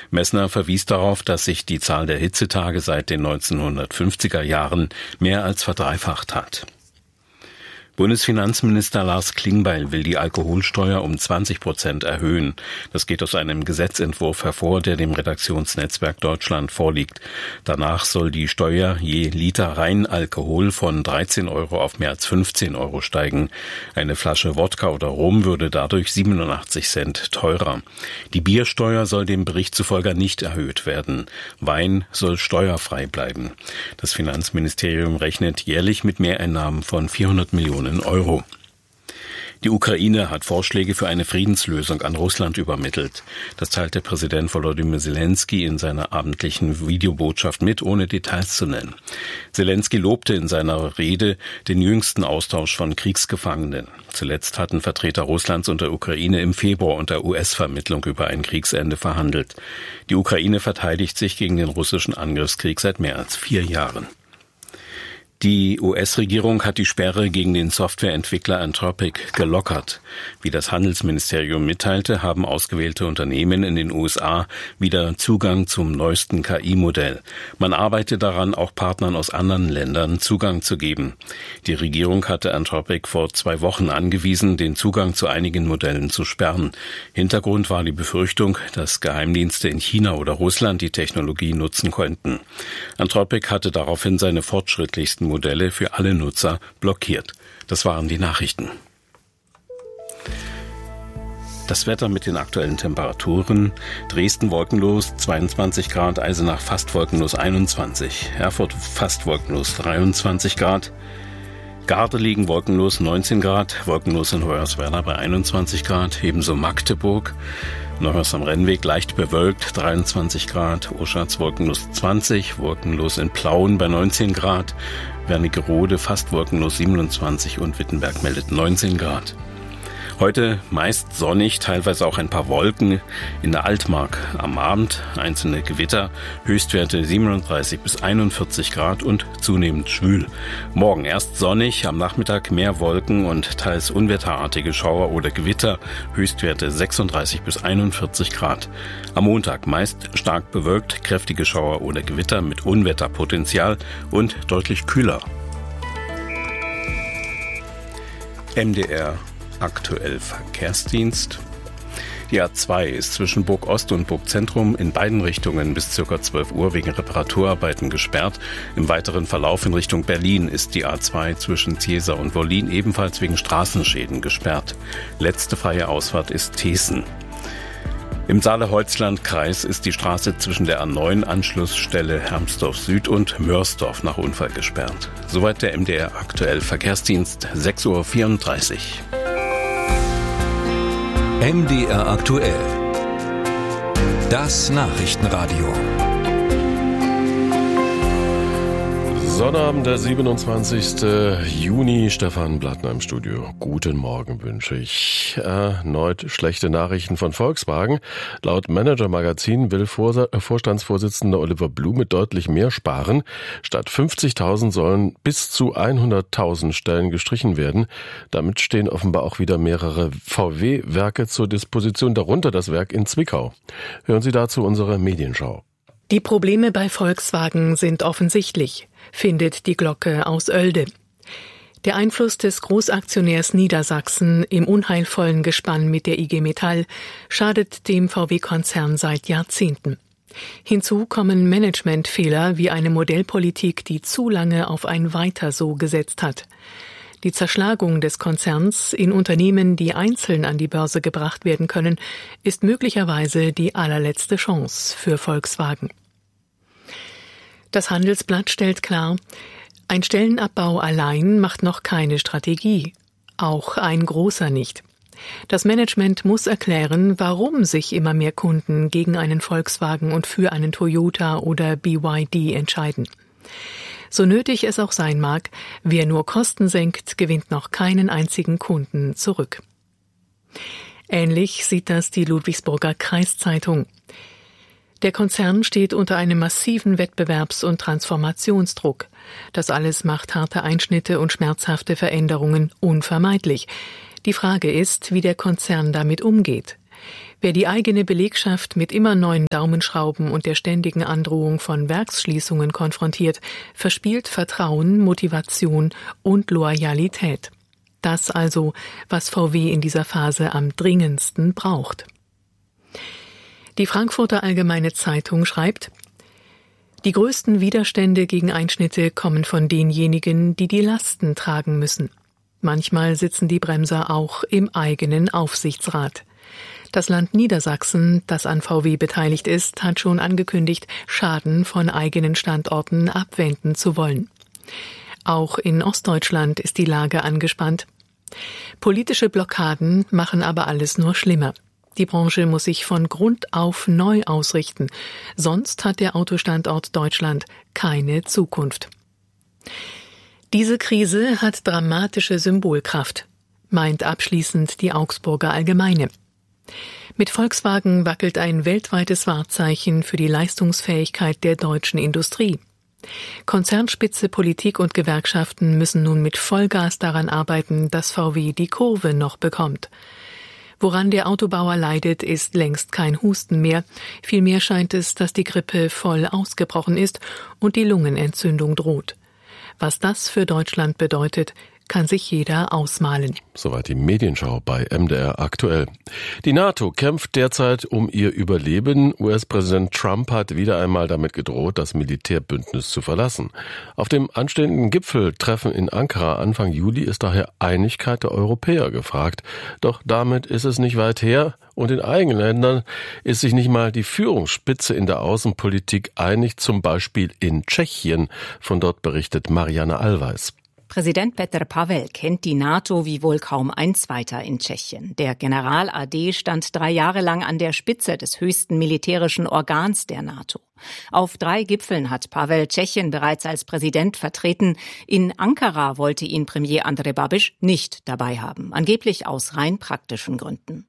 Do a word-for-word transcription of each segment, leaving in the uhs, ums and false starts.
Messner verwies darauf, dass sich die Zahl der Hitzetage seit den neunzehnhundertfünfziger Jahren mehr als verdreifacht hat. Bundesfinanzminister Lars Klingbeil will die Alkoholsteuer um zwanzig Prozent erhöhen. Das geht aus einem Gesetzentwurf hervor, der dem Redaktionsnetzwerk Deutschland vorliegt. Danach soll die Steuer je Liter Reinalkohol von dreizehn Euro auf mehr als fünfzehn Euro steigen. Eine Flasche Wodka oder Rum würde dadurch siebenundachtzig Cent teurer. Die Biersteuer soll dem Bericht zufolge nicht erhöht werden. Wein soll steuerfrei bleiben. Das Finanzministerium rechnet jährlich mit Mehreinnahmen von vierhundert Millionen Euro. Die Ukraine hat Vorschläge für eine Friedenslösung an Russland übermittelt. Das teilte Präsident Volodymyr Zelensky in seiner abendlichen Videobotschaft mit, ohne Details zu nennen. Zelensky lobte in seiner Rede den jüngsten Austausch von Kriegsgefangenen. Zuletzt hatten Vertreter Russlands und der Ukraine im Februar unter U S-Vermittlung über ein Kriegsende verhandelt. Die Ukraine verteidigt sich gegen den russischen Angriffskrieg seit mehr als vier Jahren. Die U S-Regierung hat die Sperre gegen den Softwareentwickler Anthropic gelockert. Wie das Handelsministerium mitteilte, haben ausgewählte Unternehmen in den U S A wieder Zugang zum neuesten K I-Modell. Man arbeite daran, auch Partnern aus anderen Ländern Zugang zu geben. Die Regierung hatte Anthropic vor zwei Wochen angewiesen, den Zugang zu einigen Modellen zu sperren. Hintergrund war die Befürchtung, dass Geheimdienste in China oder Russland die Technologie nutzen könnten. Anthropic hatte daraufhin seine fortschrittlichsten Modelle für alle Nutzer blockiert. Das waren die Nachrichten. Das Wetter mit den aktuellen Temperaturen: Dresden wolkenlos zweiundzwanzig Grad, Eisenach fast wolkenlos einundzwanzig, Erfurt fast wolkenlos dreiundzwanzig Grad, Gardelegen wolkenlos neunzehn Grad, wolkenlos in Hoyerswerda bei einundzwanzig Grad, ebenso Magdeburg. Neuhaus am Rennweg leicht bewölkt, dreiundzwanzig Grad, Oschatz wolkenlos zwanzig, wolkenlos in Plauen bei neunzehn Grad, Wernigerode fast wolkenlos siebenundzwanzig und Wittenberg meldet neunzehn Grad. Heute meist sonnig, teilweise auch ein paar Wolken. In der Altmark am Abend einzelne Gewitter, Höchstwerte siebenunddreißig bis einundvierzig Grad und zunehmend schwül. Morgen erst sonnig, am Nachmittag mehr Wolken und teils unwetterartige Schauer oder Gewitter, Höchstwerte sechsunddreißig bis einundvierzig Grad. Am Montag meist stark bewölkt, kräftige Schauer oder Gewitter mit Unwetterpotenzial und deutlich kühler. M D R Aktuell Verkehrsdienst. Die A zwei ist zwischen Burg Ost und Burg Zentrum in beiden Richtungen bis ca. zwölf Uhr wegen Reparaturarbeiten gesperrt. Im weiteren Verlauf in Richtung Berlin ist die A zwei zwischen Ziesa und Wollin ebenfalls wegen Straßenschäden gesperrt. Letzte freie Ausfahrt ist Teeßen. Im Saale-Holzland-Kreis ist die Straße zwischen der A neun Anschlussstelle Hermsdorf Süd und Mörsdorf nach Unfall gesperrt. Soweit der M D R Aktuell Verkehrsdienst, sechs Uhr vierunddreißig. M D R aktuell. Das Nachrichtenradio. Sonnabend, der siebenundzwanzigsten Juni. Stefan Blattner im Studio. Guten Morgen wünsche ich. Erneut schlechte Nachrichten von Volkswagen. Laut Manager Magazin will Vorstandsvorsitzender Oliver Blume deutlich mehr sparen. Statt fünfzigtausend sollen bis zu hunderttausend Stellen gestrichen werden. Damit stehen offenbar auch wieder mehrere V W-Werke zur Disposition, darunter das Werk in Zwickau. Hören Sie dazu unsere Medienschau. Die Probleme bei Volkswagen sind offensichtlich, findet die Glocke aus Oelde. Der Einfluss des Großaktionärs Niedersachsen im unheilvollen Gespann mit der I G Metall schadet dem V W-Konzern seit Jahrzehnten. Hinzu kommen Managementfehler wie eine Modellpolitik, die zu lange auf ein Weiter so gesetzt hat. Die Zerschlagung des Konzerns in Unternehmen, die einzeln an die Börse gebracht werden können, ist möglicherweise die allerletzte Chance für Volkswagen. Das Handelsblatt stellt klar, ein Stellenabbau allein macht noch keine Strategie, auch ein großer nicht. Das Management muss erklären, warum sich immer mehr Kunden gegen einen Volkswagen und für einen Toyota oder B Y D entscheiden. So nötig es auch sein mag, wer nur Kosten senkt, gewinnt noch keinen einzigen Kunden zurück. Ähnlich sieht das die Ludwigsburger Kreiszeitung. Der Konzern steht unter einem massiven Wettbewerbs- und Transformationsdruck. Das alles macht harte Einschnitte und schmerzhafte Veränderungen unvermeidlich. Die Frage ist, wie der Konzern damit umgeht. Wer die eigene Belegschaft mit immer neuen Daumenschrauben und der ständigen Androhung von Werksschließungen konfrontiert, verspielt Vertrauen, Motivation und Loyalität. Das also, was V W in dieser Phase am dringendsten braucht. Die Frankfurter Allgemeine Zeitung schreibt: Die größten Widerstände gegen Einschnitte kommen von denjenigen, die die Lasten tragen müssen. Manchmal sitzen die Bremser auch im eigenen Aufsichtsrat. Das Land Niedersachsen, das an V W beteiligt ist, hat schon angekündigt, Schaden von eigenen Standorten abwenden zu wollen. Auch in Ostdeutschland ist die Lage angespannt. Politische Blockaden machen aber alles nur schlimmer. Die Branche muss sich von Grund auf neu ausrichten, sonst hat der Autostandort Deutschland keine Zukunft. Diese Krise hat dramatische Symbolkraft, meint abschließend die Augsburger Allgemeine. Mit Volkswagen wackelt ein weltweites Wahrzeichen für die Leistungsfähigkeit der deutschen Industrie. Konzernspitze, Politik und Gewerkschaften müssen nun mit Vollgas daran arbeiten, dass V W die Kurve noch bekommt. Woran der Autobauer leidet, ist längst kein Husten mehr. Vielmehr scheint es, dass die Grippe voll ausgebrochen ist und die Lungenentzündung droht. Was das für Deutschland bedeutet, kann sich jeder ausmalen. Soweit die Medienschau bei M D R aktuell. Die NATO kämpft derzeit um ihr Überleben. U S-Präsident Trump hat wieder einmal damit gedroht, das Militärbündnis zu verlassen. Auf dem anstehenden Gipfeltreffen in Ankara Anfang Juli ist daher Einigkeit der Europäer gefragt. Doch damit ist es nicht weit her. Und in eigenen Ländern ist sich nicht mal die Führungsspitze in der Außenpolitik einig, zum Beispiel in Tschechien. Von dort berichtet Marianne Allweis. Präsident Petr Pavel kennt die NATO wie wohl kaum ein Zweiter in Tschechien. Der General A D stand drei Jahre lang an der Spitze des höchsten militärischen Organs der NATO. Auf drei Gipfeln hat Pavel Tschechien bereits als Präsident vertreten. In Ankara wollte ihn Premier Andrej Babiš nicht dabei haben, angeblich aus rein praktischen Gründen.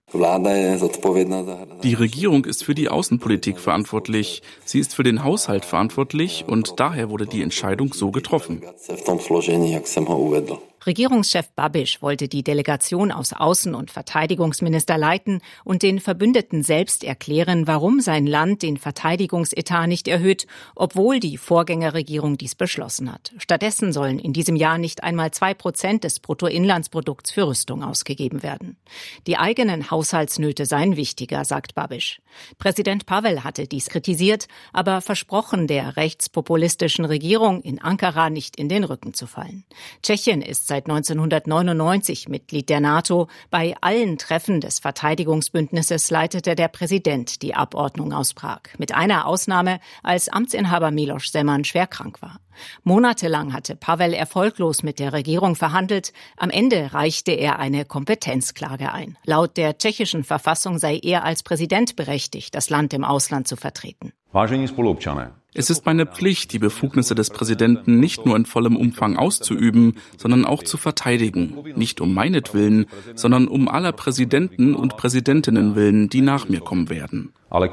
Die Regierung ist für die Außenpolitik verantwortlich. Sie ist für den Haushalt verantwortlich und daher wurde die Entscheidung so getroffen. Regierungschef Babiš wollte die Delegation aus Außen- und Verteidigungsminister leiten und den Verbündeten selbst erklären, warum sein Land den Verteidigungsetat nicht erhöht, obwohl die Vorgängerregierung dies beschlossen hat. Stattdessen sollen in diesem Jahr nicht einmal zwei Prozent des Bruttoinlandsprodukts für Rüstung ausgegeben werden. Die eigenen Haushaltsnöte seien wichtiger, sagt Babiš. Präsident Pavel hatte dies kritisiert, aber versprochen, der rechtspopulistischen Regierung in Ankara nicht in den Rücken zu fallen. Tschechien ist seit neunzehnhundertneunundneunzig Mitglied der NATO. Bei allen Treffen des Verteidigungsbündnisses leitete der Präsident die Abordnung aus Prag. Mit einer Ausnahme, als Amtsinhaber Miloš Zeman schwer krank war. Monatelang hatte Pavel erfolglos mit der Regierung verhandelt. Am Ende reichte er eine Kompetenzklage ein. Laut der tschechischen Verfassung sei er als Präsident berechtigt, das Land im Ausland zu vertreten. Es ist meine Pflicht, die Befugnisse des Präsidenten nicht nur in vollem Umfang auszuüben, sondern auch zu verteidigen. Nicht um meinetwillen, sondern um aller Präsidenten und Präsidentinnen willen, die nach mir kommen werden.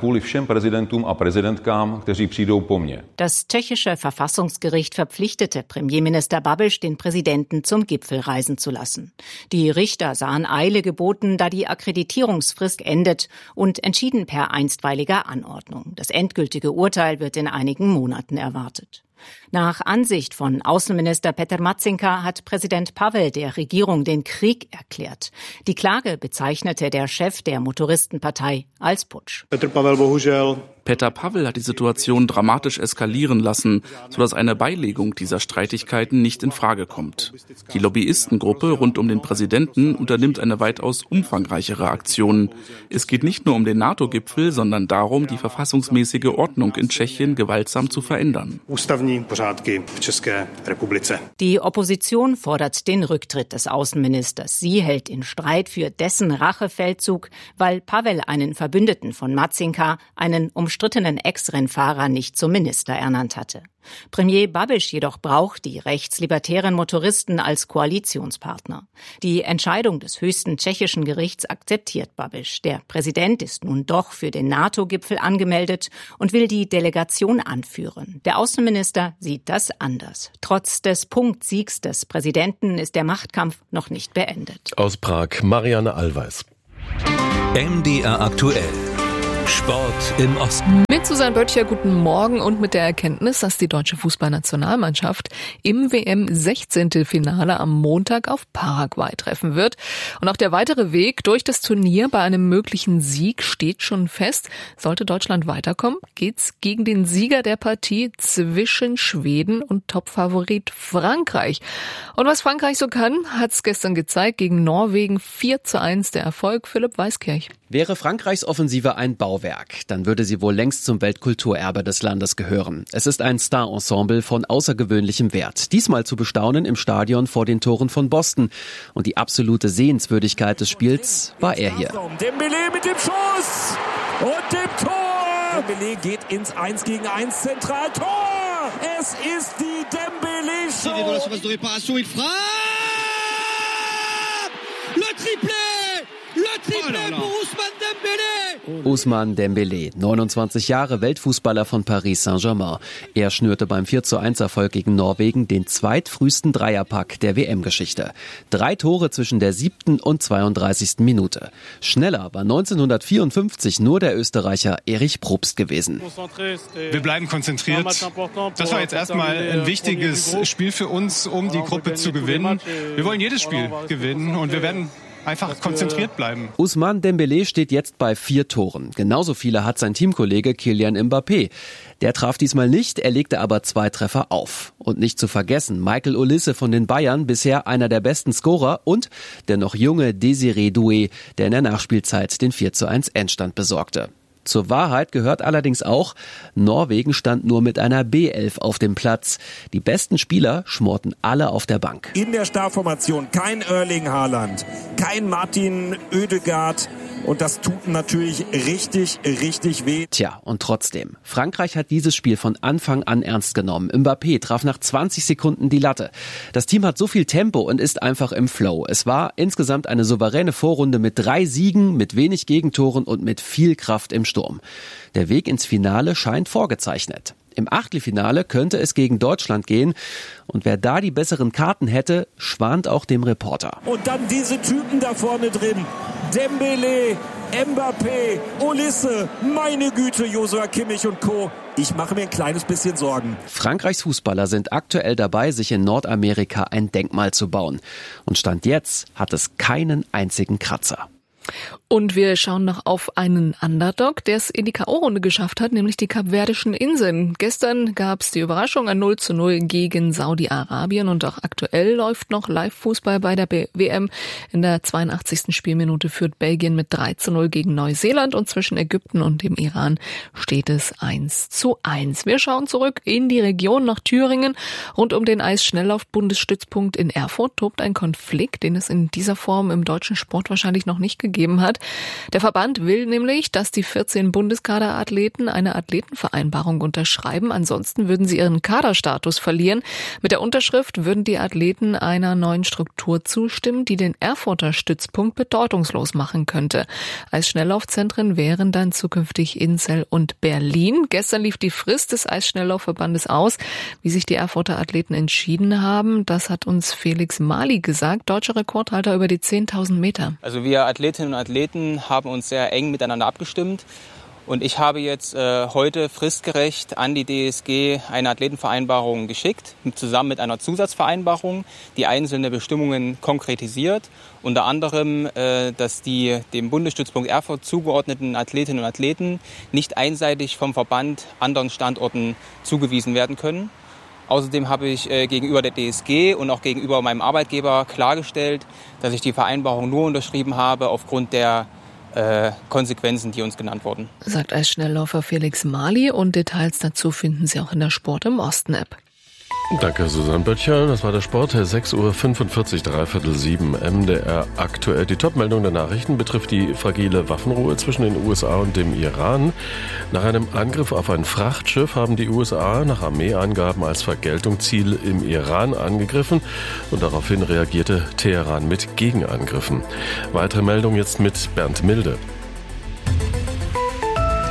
Das tschechische Verfassungsgericht verpflichtete Premierminister Babiš, den Präsidenten zum Gipfel reisen zu lassen. Die Richter sahen Eile geboten, da die Akkreditierungsfrist endet, und entschieden per einstweiliger Anordnung. Das endgültige Urteil wird in einigen Monaten erwartet. Nach Ansicht von Außenminister Petr Matzinka hat Präsident Pavel der Regierung den Krieg erklärt. Die Klage bezeichnete der Chef der Motoristenpartei als Putsch. Petr Pavel, bohužel. Petr Pavel hat die Situation dramatisch eskalieren lassen, sodass eine Beilegung dieser Streitigkeiten nicht in Frage kommt. Die Lobbyistengruppe rund um den Präsidenten unternimmt eine weitaus umfangreichere Aktion. Es geht nicht nur um den NATO-Gipfel, sondern darum, die verfassungsmäßige Ordnung in Tschechien gewaltsam zu verändern. Die Opposition fordert den Rücktritt des Außenministers. Sie hält in Streit für dessen Rachefeldzug, weil Pavel einen Verbündeten von Matzinka, einen umstrittenen Ex-Rennfahrer, nicht zum Minister ernannt hatte. Premier Babiš jedoch braucht die rechtslibertären Motoristen als Koalitionspartner. Die Entscheidung des höchsten tschechischen Gerichts akzeptiert Babiš. Der Präsident ist nun doch für den NATO-Gipfel angemeldet und will die Delegation anführen. Der Außenminister sieht das anders. Trotz des Punktsiegs des Präsidenten ist der Machtkampf noch nicht beendet. Aus Prag, Marianne Allweis. M D R aktuell. Sport im Osten. Mit Susanne Böttcher, guten Morgen, und mit der Erkenntnis, dass die deutsche Fußballnationalmannschaft im W M-sechzehnten Finale am Montag auf Paraguay treffen wird. Und auch der weitere Weg durch das Turnier bei einem möglichen Sieg steht schon fest. Sollte Deutschland weiterkommen, geht's gegen den Sieger der Partie zwischen Schweden und Topfavorit Frankreich. Und was Frankreich so kann, hat's gestern gezeigt. Gegen Norwegen vier zu eins der Erfolg. Philipp Weiskirch. Wäre Frankreichs Offensive ein Bauwerk, dann würde sie wohl längst zum Weltkulturerbe des Landes gehören. Es ist ein Star-Ensemble von außergewöhnlichem Wert. Diesmal zu bestaunen im Stadion vor den Toren von Boston. Und die absolute Sehenswürdigkeit des Spiels war er hier. Dembélé mit dem Schuss und dem Tor. Dembélé geht ins eins gegen eins Zentraltor. Es ist die Dembélé-Show. Le triplé! Le triplé pour Ousmane Dembélé! Ousmane Dembélé, neunundzwanzig Jahre, Weltfußballer von Paris Saint-Germain. Er schnürte beim vier zu eins Erfolg gegen Norwegen den zweitfrühesten Dreierpack der W M-Geschichte. Drei Tore zwischen der siebten und zweiunddreißigsten Minute. Schneller war neunzehnhundertvierundfünfzig nur der Österreicher Erich Probst gewesen. Wir bleiben konzentriert. Das war jetzt erstmal ein wichtiges Spiel für uns, um die Gruppe zu gewinnen. Wir wollen jedes Spiel gewinnen und wir werden einfach konzentriert bleiben. Ousmane Dembélé steht jetzt bei vier Toren. Genauso viele hat sein Teamkollege Kylian Mbappé. Der traf diesmal nicht, er legte aber zwei Treffer auf. Und nicht zu vergessen, Michael Olise von den Bayern, bisher einer der besten Scorer, und der noch junge Désiré Doué, der in der Nachspielzeit den vier zu eins Endstand besorgte. Zur Wahrheit gehört allerdings auch, Norwegen stand nur mit einer B elf auf dem Platz. Die besten Spieler schmorten alle auf der Bank. In der Startformation kein Erling Haaland, kein Martin Oedegaard. Und das tut natürlich richtig, richtig weh. Tja, und trotzdem. Frankreich hat dieses Spiel von Anfang an ernst genommen. Mbappé traf nach zwanzig Sekunden die Latte. Das Team hat so viel Tempo und ist einfach im Flow. Es war insgesamt eine souveräne Vorrunde mit drei Siegen, mit wenig Gegentoren und mit viel Kraft im Sturm. Der Weg ins Finale scheint vorgezeichnet. Im Achtelfinale könnte es gegen Deutschland gehen. Und wer da die besseren Karten hätte, schwant auch dem Reporter. Und dann diese Typen da vorne drin. Dembélé, Mbappé, Olise, meine Güte, Joshua Kimmich und Co. Ich mache mir ein kleines bisschen Sorgen. Frankreichs Fußballer sind aktuell dabei, sich in Nordamerika ein Denkmal zu bauen. Und Stand jetzt hat es keinen einzigen Kratzer. Und wir schauen noch auf einen Underdog, der es in die K O-Runde geschafft hat, nämlich die Kapverdischen Inseln. Gestern gab es die Überraschung, ein null zu null gegen Saudi-Arabien, und auch aktuell läuft noch Live-Fußball bei der W M. In der zweiundachtzigsten Spielminute führt Belgien mit drei zu null gegen Neuseeland, und zwischen Ägypten und dem Iran steht es eins zu eins. Wir schauen zurück in die Region nach Thüringen. Rund um den Eisschnelllauf-Bundesstützpunkt in Erfurt tobt ein Konflikt, den es in dieser Form im deutschen Sport wahrscheinlich noch nicht gegeben hat. Der Verband will nämlich, dass die vierzehn Bundeskaderathleten eine Athletenvereinbarung unterschreiben. Ansonsten würden sie ihren Kaderstatus verlieren. Mit der Unterschrift würden die Athleten einer neuen Struktur zustimmen, die den Erfurter Stützpunkt bedeutungslos machen könnte. Eisschnelllaufzentren wären dann zukünftig Inzell und Berlin. Gestern lief die Frist des Eisschnelllaufverbandes aus. Wie sich die Erfurter Athleten entschieden haben, das hat uns Felix Mali gesagt, deutscher Rekordhalter über die zehntausend Meter. Also wir Athletinnen und Athleten haben uns sehr eng miteinander abgestimmt. Und ich habe jetzt äh, heute fristgerecht an die D S G eine Athletenvereinbarung geschickt, zusammen mit einer Zusatzvereinbarung, die einzelne Bestimmungen konkretisiert. Unter anderem, äh, dass die dem Bundesstützpunkt Erfurt zugeordneten Athletinnen und Athleten nicht einseitig vom Verband anderen Standorten zugewiesen werden können. Außerdem habe ich äh, gegenüber der D S G und auch gegenüber meinem Arbeitgeber klargestellt, dass ich die Vereinbarung nur unterschrieben habe aufgrund der äh, Konsequenzen, die uns genannt wurden. Sagt Eisschnellläufer Felix Mali, und Details dazu finden Sie auch in der Sport im Osten-App. Danke, Susanne Böttcher. Das war der Sport. sechs Uhr fünfundvierzig, dreiviertel sieben, M D R aktuell. Die Topmeldung der Nachrichten betrifft die fragile Waffenruhe zwischen den U S A und dem Iran. Nach einem Angriff auf ein Frachtschiff haben die U S A nach Armeeangaben als Vergeltung Ziele im Iran angegriffen, und daraufhin reagierte Teheran mit Gegenangriffen. Weitere Meldung jetzt mit Bernd Milde.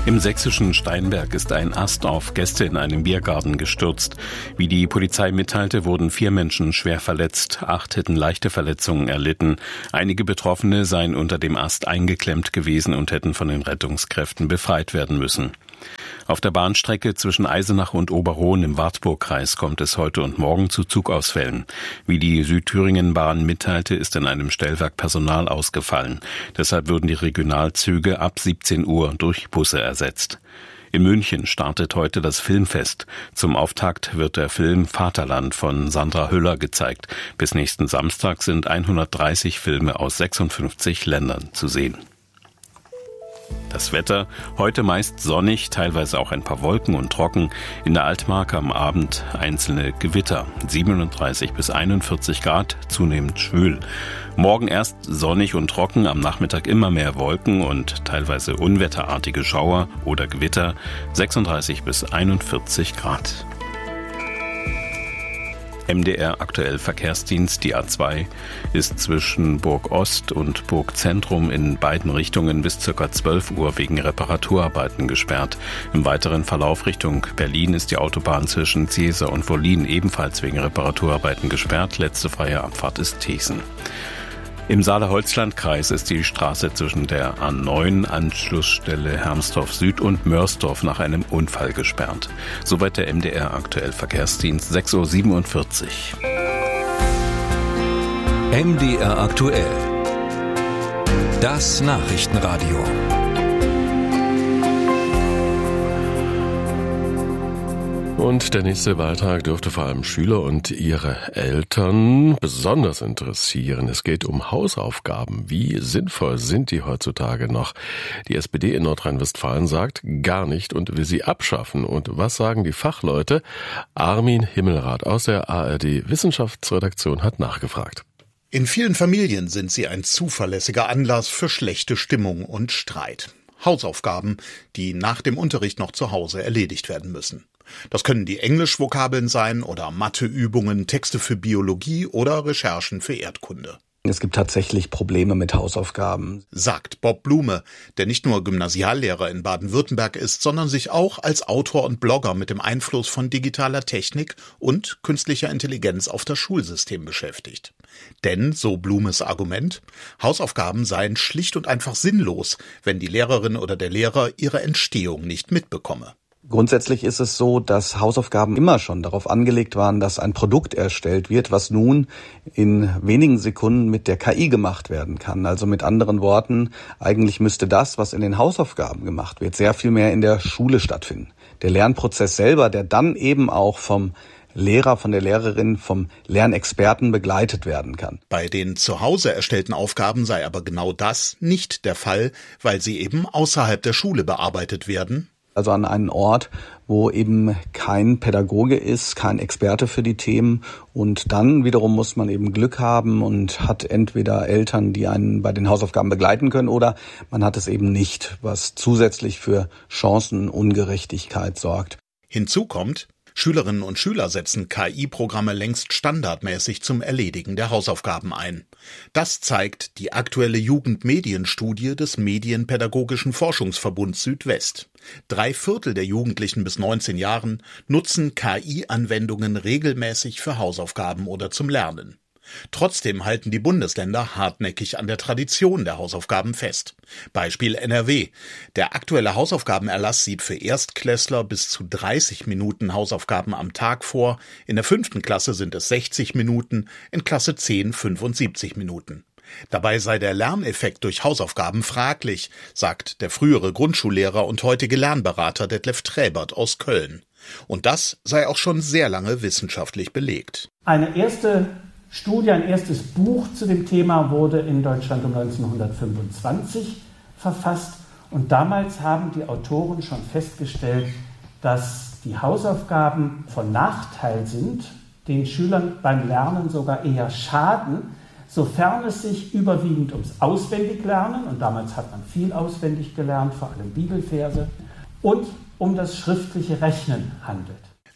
Im sächsischen Steinberg ist ein Ast auf Gäste in einem Biergarten gestürzt. Wie die Polizei mitteilte, wurden vier Menschen schwer verletzt. Acht hätten leichte Verletzungen erlitten. Einige Betroffene seien unter dem Ast eingeklemmt gewesen und hätten von den Rettungskräften befreit werden müssen. Auf der Bahnstrecke zwischen Eisenach und Oberhohn im Wartburgkreis kommt es heute und morgen zu Zugausfällen. Wie die Südthüringen-Bahn mitteilte, ist in einem Stellwerk Personal ausgefallen. Deshalb würden die Regionalzüge ab siebzehn Uhr durch Busse ersetzt. In München startet heute das Filmfest. Zum Auftakt wird der Film Vaterland von Sandra Hüller gezeigt. Bis nächsten Samstag sind hundertdreißig Filme aus sechsundfünfzig Ländern zu sehen. Das Wetter, heute meist sonnig, teilweise auch ein paar Wolken und trocken. In der Altmark am Abend einzelne Gewitter, siebenunddreißig bis einundvierzig Grad, zunehmend schwül. Morgen erst sonnig und trocken, am Nachmittag immer mehr Wolken und teilweise unwetterartige Schauer oder Gewitter, sechsunddreißig bis einundvierzig Grad. M D R aktuell Verkehrsdienst, die A zwei, ist zwischen Burg Ost und Burg Zentrum in beiden Richtungen bis ca. zwölf Uhr wegen Reparaturarbeiten gesperrt. Im weiteren Verlauf Richtung Berlin ist die Autobahn zwischen Zieser und Wollin ebenfalls wegen Reparaturarbeiten gesperrt. Letzte freie Abfahrt ist Thesen. Im Saale-Holzland-Kreis ist die Straße zwischen der A neun, Anschlussstelle Hermsdorf Süd und Mörsdorf nach einem Unfall gesperrt. Soweit der M D R aktuell Verkehrsdienst, sechs Uhr siebenundvierzig. M D R aktuell. Das Nachrichtenradio. Und der nächste Beitrag dürfte vor allem Schüler und ihre Eltern besonders interessieren. Es geht um Hausaufgaben. Wie sinnvoll sind die heutzutage noch? Die S P D in Nordrhein-Westfalen sagt gar nicht und will sie abschaffen. Und was sagen die Fachleute? Armin Himmelrath aus der A R D Wissenschaftsredaktion hat nachgefragt. In vielen Familien sind sie ein zuverlässiger Anlass für schlechte Stimmung und Streit. Hausaufgaben, die nach dem Unterricht noch zu Hause erledigt werden müssen. Das können die Englischvokabeln sein oder Matheübungen, Texte für Biologie oder Recherchen für Erdkunde. Es gibt tatsächlich Probleme mit Hausaufgaben, sagt Bob Blume, der nicht nur Gymnasiallehrer in Baden-Württemberg ist, sondern sich auch als Autor und Blogger mit dem Einfluss von digitaler Technik und künstlicher Intelligenz auf das Schulsystem beschäftigt. Denn, so Blumes Argument, Hausaufgaben seien schlicht und einfach sinnlos, wenn die Lehrerin oder der Lehrer ihre Entstehung nicht mitbekomme. Grundsätzlich ist es so, dass Hausaufgaben immer schon darauf angelegt waren, dass ein Produkt erstellt wird, was nun in wenigen Sekunden mit der K I gemacht werden kann. Also mit anderen Worten, eigentlich müsste das, was in den Hausaufgaben gemacht wird, sehr viel mehr in der Schule stattfinden. Der Lernprozess selber, der dann eben auch vom Lehrer, von der Lehrerin, vom Lernexperten begleitet werden kann. Bei den zu Hause erstellten Aufgaben sei aber genau das nicht der Fall, weil sie eben außerhalb der Schule bearbeitet werden. Also an einen Ort, wo eben kein Pädagoge ist, kein Experte für die Themen. Und dann wiederum muss man eben Glück haben und hat entweder Eltern, die einen bei den Hausaufgaben begleiten können, oder man hat es eben nicht, was zusätzlich für Chancenungerechtigkeit sorgt. Hinzu kommt, Schülerinnen und Schüler setzen K I-Programme längst standardmäßig zum Erledigen der Hausaufgaben ein. Das zeigt die aktuelle Jugendmedienstudie des Medienpädagogischen Forschungsverbunds Südwest. Drei Viertel der Jugendlichen bis neunzehn Jahren nutzen K I-Anwendungen regelmäßig für Hausaufgaben oder zum Lernen. Trotzdem halten die Bundesländer hartnäckig an der Tradition der Hausaufgaben fest. Beispiel N R W. Der aktuelle Hausaufgabenerlass sieht für Erstklässler bis zu dreißig Minuten Hausaufgaben am Tag vor. In der fünften Klasse sind es sechzig Minuten, in Klasse zehn fünfundsiebzig Minuten. Dabei sei der Lerneffekt durch Hausaufgaben fraglich, sagt der frühere Grundschullehrer und heutige Lernberater Detlef Träbert aus Köln. Und das sei auch schon sehr lange wissenschaftlich belegt. Eine erste Studie, ein erstes Buch zu dem Thema wurde in Deutschland um neunzehnhundertfünfundzwanzig verfasst. Und damals haben die Autoren schon festgestellt, dass die Hausaufgaben von Nachteil sind, den Schülern beim Lernen sogar eher schaden, sofern es sich überwiegend ums Auswendiglernen, und damals hat man viel auswendig gelernt, vor allem Bibelverse, und um das schriftliche Rechnen handelt.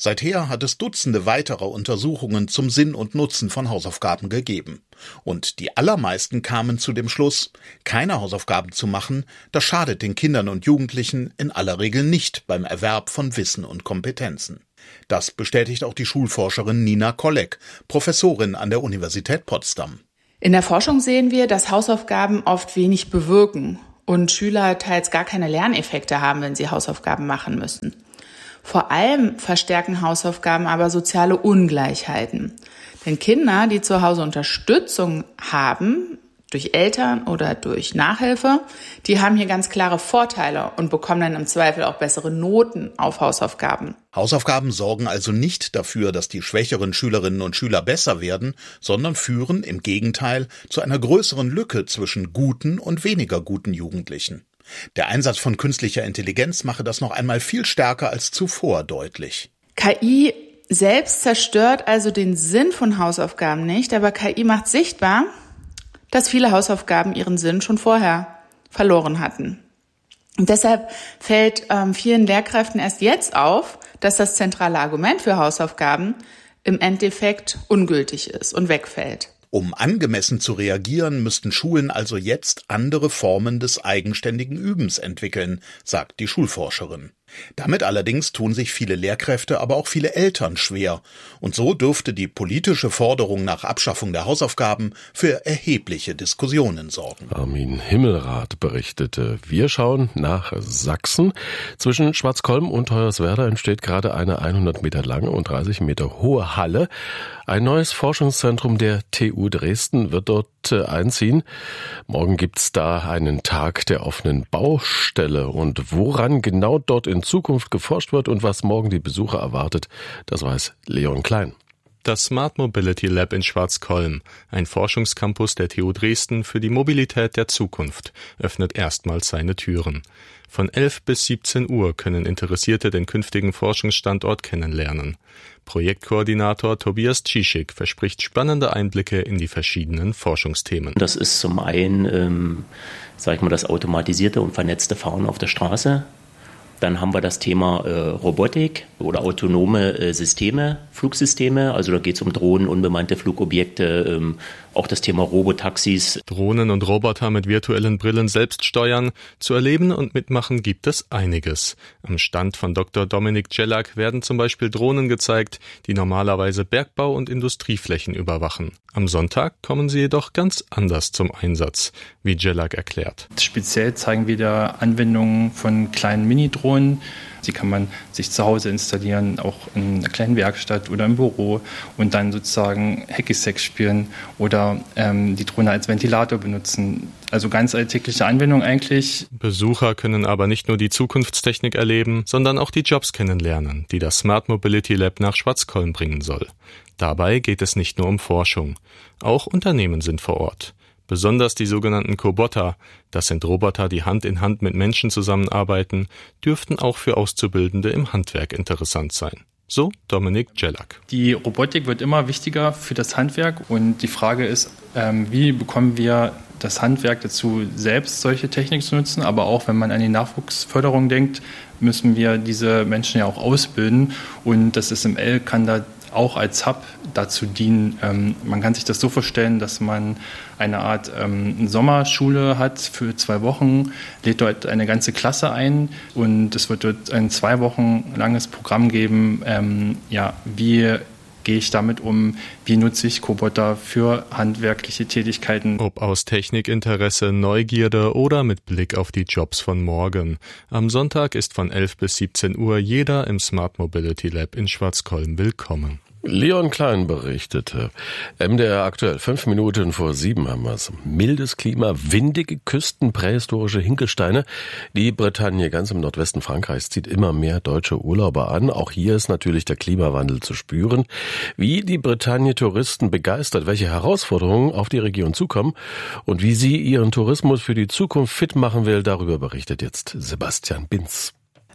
Seither hat es Dutzende weiterer Untersuchungen zum Sinn und Nutzen von Hausaufgaben gegeben. Und die allermeisten kamen zu dem Schluss, keine Hausaufgaben zu machen, das schadet den Kindern und Jugendlichen in aller Regel nicht beim Erwerb von Wissen und Kompetenzen. Das bestätigt auch die Schulforscherin Nina Kolleg, Professorin an der Universität Potsdam. In der Forschung sehen wir, dass Hausaufgaben oft wenig bewirken und Schüler teils gar keine Lerneffekte haben, wenn sie Hausaufgaben machen müssen. Vor allem verstärken Hausaufgaben aber soziale Ungleichheiten. Denn Kinder, die zu Hause Unterstützung haben, durch Eltern oder durch Nachhilfe, die haben hier ganz klare Vorteile und bekommen dann im Zweifel auch bessere Noten auf Hausaufgaben. Hausaufgaben sorgen also nicht dafür, dass die schwächeren Schülerinnen und Schüler besser werden, sondern führen im Gegenteil zu einer größeren Lücke zwischen guten und weniger guten Jugendlichen. Der Einsatz von künstlicher Intelligenz mache das noch einmal viel stärker als zuvor deutlich. K I selbst zerstört also den Sinn von Hausaufgaben nicht, aber K I macht sichtbar, dass viele Hausaufgaben ihren Sinn schon vorher verloren hatten. Und deshalb fällt ähm, vielen Lehrkräften erst jetzt auf, dass das zentrale Argument für Hausaufgaben im Endeffekt ungültig ist und wegfällt. Um angemessen zu reagieren, müssten Schulen also jetzt andere Formen des eigenständigen Übens entwickeln, sagt die Schulforscherin. Damit allerdings tun sich viele Lehrkräfte, aber auch viele Eltern schwer. Und so dürfte die politische Forderung nach Abschaffung der Hausaufgaben für erhebliche Diskussionen sorgen. Armin Himmelrath berichtete. Wir schauen nach Sachsen. Zwischen Schwarzkolm und Hoyerswerda entsteht gerade eine hundert Meter lange und dreißig Meter hohe Halle. Ein neues Forschungszentrum der T U Dresden wird dort einziehen. Morgen gibt's da einen Tag der offenen Baustelle. Und woran genau dort in Zukunft geforscht wird und was morgen die Besucher erwartet, das weiß Leon Klein. Das Smart Mobility Lab in Schwarzkolm, ein Forschungscampus der T U Dresden für die Mobilität der Zukunft, öffnet erstmals seine Türen. Von elf bis siebzehn Uhr können Interessierte den künftigen Forschungsstandort kennenlernen. Projektkoordinator Tobias Cischik verspricht spannende Einblicke in die verschiedenen Forschungsthemen. Das ist zum einen, ähm, sag ich mal, das automatisierte und vernetzte Fahren auf der Straße. Dann haben wir das Thema äh, Robotik oder autonome äh, Systeme, Flugsysteme. Also da geht es um Drohnen, unbemannte Flugobjekte, ähm, auch das Thema Robotaxis. Drohnen und Roboter mit virtuellen Brillen selbst steuern. Zu erleben und mitmachen gibt es einiges. Am Stand von Doktor Dominik Jelak werden zum Beispiel Drohnen gezeigt, die normalerweise Bergbau- und Industrieflächen überwachen. Am Sonntag kommen sie jedoch ganz anders zum Einsatz, wie Jelak erklärt. Speziell zeigen wir da Anwendungen von kleinen Mini-Drohnen. Die kann man sich zu Hause installieren, auch in einer kleinen Werkstatt oder im Büro und dann sozusagen Hacky-Sack spielen oder ähm, die Drohne als Ventilator benutzen. Also ganz alltägliche Anwendung eigentlich. Besucher können aber nicht nur die Zukunftstechnik erleben, sondern auch die Jobs kennenlernen, die das Smart Mobility Lab nach Schwarzkolm bringen soll. Dabei geht es nicht nur um Forschung. Auch Unternehmen sind vor Ort. Besonders die sogenannten Coboter, das sind Roboter, die Hand in Hand mit Menschen zusammenarbeiten, dürften auch für Auszubildende im Handwerk interessant sein. So Dominik Jelak. Die Robotik wird immer wichtiger für das Handwerk und die Frage ist, ähm, wie bekommen wir das Handwerk dazu, selbst solche Technik zu nutzen, aber auch wenn man an die Nachwuchsförderung denkt, müssen wir diese Menschen ja auch ausbilden und das S M L kann da auch als Hub dazu dienen. Ähm, man kann sich das so vorstellen, dass man eine Art ähm, Sommerschule hat für zwei Wochen, lädt dort eine ganze Klasse ein und es wird dort ein zwei Wochen langes Programm geben, ähm, ja, wie gehe ich damit um, wie nutze ich Coboter für handwerkliche Tätigkeiten. Ob aus Technikinteresse, Neugierde oder mit Blick auf die Jobs von morgen. Am Sonntag ist von elf bis siebzehn Uhr jeder im Smart Mobility Lab in Schwarzkolm willkommen. Leon Klein berichtete. M D R aktuell, fünf Minuten vor sieben haben wir es. Mildes Klima, windige Küsten, prähistorische Hinkelsteine. Die Bretagne ganz im Nordwesten Frankreichs zieht immer mehr deutsche Urlauber an. Auch hier ist natürlich der Klimawandel zu spüren. Wie die Bretagne Touristen begeistert, welche Herausforderungen auf die Region zukommen und wie sie ihren Tourismus für die Zukunft fit machen will, darüber berichtet jetzt Sebastian Binz.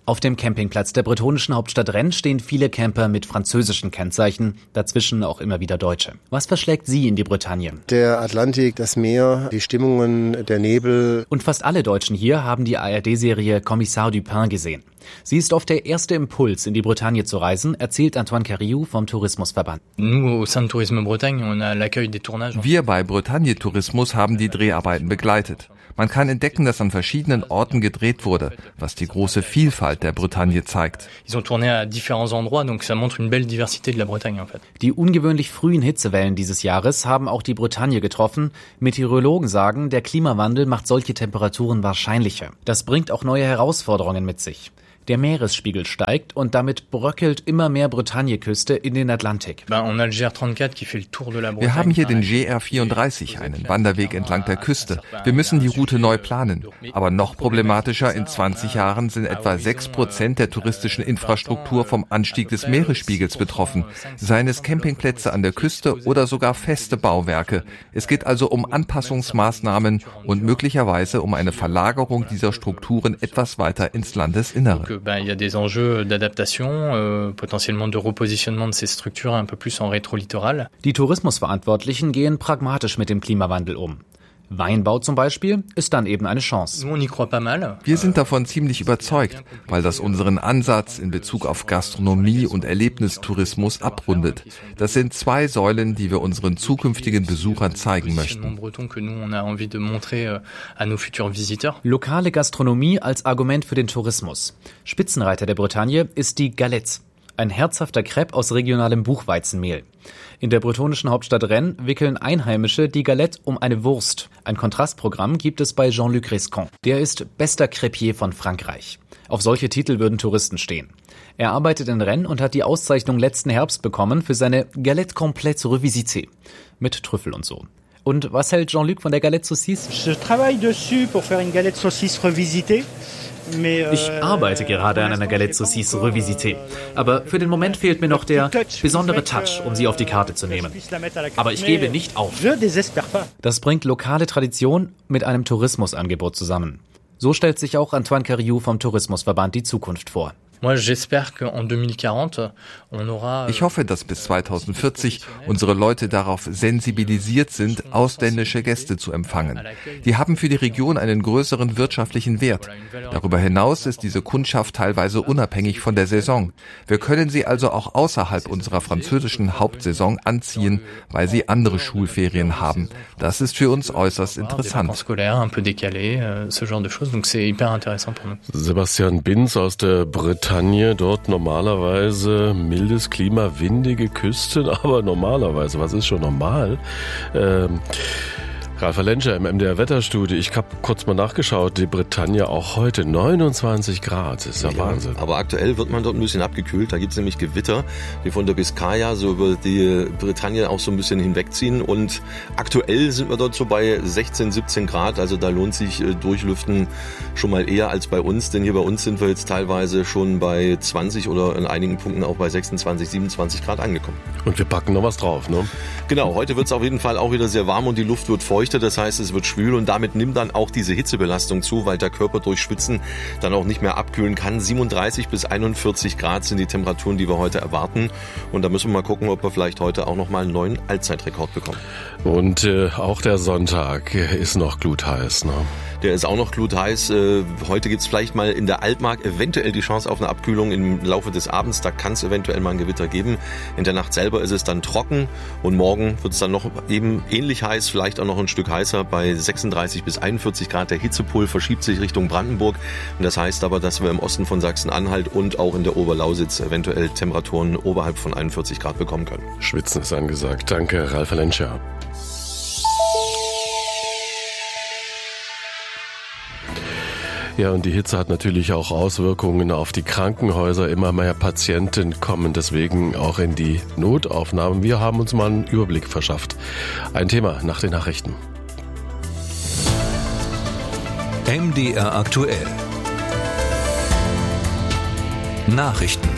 Auf dem Campingplatz der bretonischen Hauptstadt Rennes stehen viele Camper mit französischen Kennzeichen, dazwischen auch immer wieder Deutsche. Was verschlägt Sie in die Bretagne? Der Atlantik, das Meer, die Stimmungen, der Nebel. Und fast alle Deutschen hier haben die A R D-Serie Kommissar Dupin gesehen. Sie ist oft der erste Impuls, in die Bretagne zu reisen, erzählt Antoine Cariou vom Tourismusverband. Wir bei Bretagne Tourismus haben die Dreharbeiten begleitet. Man kann entdecken, dass an verschiedenen Orten gedreht wurde, was die große Vielfalt der Bretagne zeigt. Die ungewöhnlich frühen Hitzewellen dieses Jahres haben auch die Bretagne getroffen. Meteorologen sagen, der Klimawandel macht solche Temperaturen wahrscheinlicher. Das bringt auch neue Herausforderungen mit sich. Der Meeresspiegel steigt und damit bröckelt immer mehr Bretagne-Küste in den Atlantik. Wir haben hier den G R vierunddreißig, einen Wanderweg entlang der Küste. Wir müssen die Route neu planen. Aber noch problematischer, in zwanzig Jahren sind etwa sechs Prozent der touristischen Infrastruktur vom Anstieg des Meeresspiegels betroffen. Seien es Campingplätze an der Küste oder sogar feste Bauwerke. Es geht also um Anpassungsmaßnahmen und möglicherweise um eine Verlagerung dieser Strukturen etwas weiter ins Landesinnere. Ben, il y a des enjeux d'adaptation, euh, potentiellement de repositionnement de ces structures un peu plus en rétro-littoral. Die Tourismusverantwortlichen gehen pragmatisch mit dem Klimawandel um. Weinbau zum Beispiel ist dann eben eine Chance. Wir sind davon ziemlich überzeugt, weil das unseren Ansatz in Bezug auf Gastronomie und Erlebnistourismus abrundet. Das sind zwei Säulen, die wir unseren zukünftigen Besuchern zeigen möchten. Lokale Gastronomie als Argument für den Tourismus. Spitzenreiter der Bretagne ist die Galette, ein herzhafter Crepe aus regionalem Buchweizenmehl. In der bretonischen Hauptstadt Rennes wickeln Einheimische die Galette um eine Wurst. Ein Kontrastprogramm gibt es bei Jean-Luc Rescon. Der ist bester Crepier von Frankreich. Auf solche Titel würden Touristen stehen. Er arbeitet in Rennes und hat die Auszeichnung letzten Herbst bekommen für seine Galette complète revisitée. Mit Trüffel und so. Und was hält Jean-Luc von der Galette Saucisse? Je travaille dessus pour faire une galette saucisse revisitée. Ich arbeite gerade an einer Galette Saucisse revisitée. Aber für den Moment fehlt mir noch der besondere Touch, um sie auf die Karte zu nehmen. Aber ich gebe nicht auf. Das bringt lokale Tradition mit einem Tourismusangebot zusammen. So stellt sich auch Antoine Cariou vom Tourismusverband die Zukunft vor. Ich hoffe, dass bis zweitausendvierzig unsere Leute darauf sensibilisiert sind, ausländische Gäste zu empfangen. Die haben für die Region einen größeren wirtschaftlichen Wert. Darüber hinaus ist diese Kundschaft teilweise unabhängig von der Saison. Wir können sie also auch außerhalb unserer französischen Hauptsaison anziehen, weil sie andere Schulferien haben. Das ist für uns äußerst interessant. Sebastian Binz aus der Bretagne. Dort normalerweise mildes Klima, windige Küsten, aber normalerweise, was ist schon normal? Ähm, Ralf Lenscher im M D R-Wetterstudio. Ich habe kurz mal nachgeschaut, die Bretagne auch heute neunundzwanzig Grad, ist ja, ja Wahnsinn. Aber aktuell wird man dort ein bisschen abgekühlt, da gibt es nämlich Gewitter, die von der Biskaya so über die Bretagne auch so ein bisschen hinwegziehen und aktuell sind wir dort so bei sechzehn, siebzehn Grad, also da lohnt sich äh, Durchlüften schon mal eher als bei uns, denn hier bei uns sind wir jetzt teilweise schon bei zwanzig oder in einigen Punkten auch bei sechsundzwanzig, siebenundzwanzig Grad angekommen. Und wir packen noch was drauf, ne? Genau, heute wird es auf jeden Fall auch wieder sehr warm und die Luft wird feucht. Das heißt, es wird schwül und damit nimmt dann auch diese Hitzebelastung zu, weil der Körper durch Schwitzen dann auch nicht mehr abkühlen kann. siebenunddreißig bis einundvierzig Grad sind die Temperaturen, die wir heute erwarten. Und da müssen wir mal gucken, ob wir vielleicht heute auch noch mal einen neuen Allzeitrekord bekommen. Und äh, auch der Sonntag ist noch glutheiß, ne? Der ist auch noch glutheiß. Äh, heute gibt es vielleicht mal in der Altmark eventuell die Chance auf eine Abkühlung im Laufe des Abends. Da kann es eventuell mal ein Gewitter geben. In der Nacht selber ist es dann trocken und morgen wird es dann noch eben ähnlich heiß, vielleicht auch noch ein Stück heißer bei sechsunddreißig bis einundvierzig Grad. Der Hitzepol verschiebt sich Richtung Brandenburg. Und das heißt aber, dass wir im Osten von Sachsen-Anhalt und auch in der Oberlausitz eventuell Temperaturen oberhalb von einundvierzig Grad bekommen können. Schwitzen ist angesagt. Danke, Ralf Lenscher. Ja, und die Hitze hat natürlich auch Auswirkungen auf die Krankenhäuser. Immer mehr Patienten kommen deswegen auch in die Notaufnahmen. Wir haben uns mal einen Überblick verschafft. Ein Thema nach den Nachrichten. M D R aktuell. Nachrichten.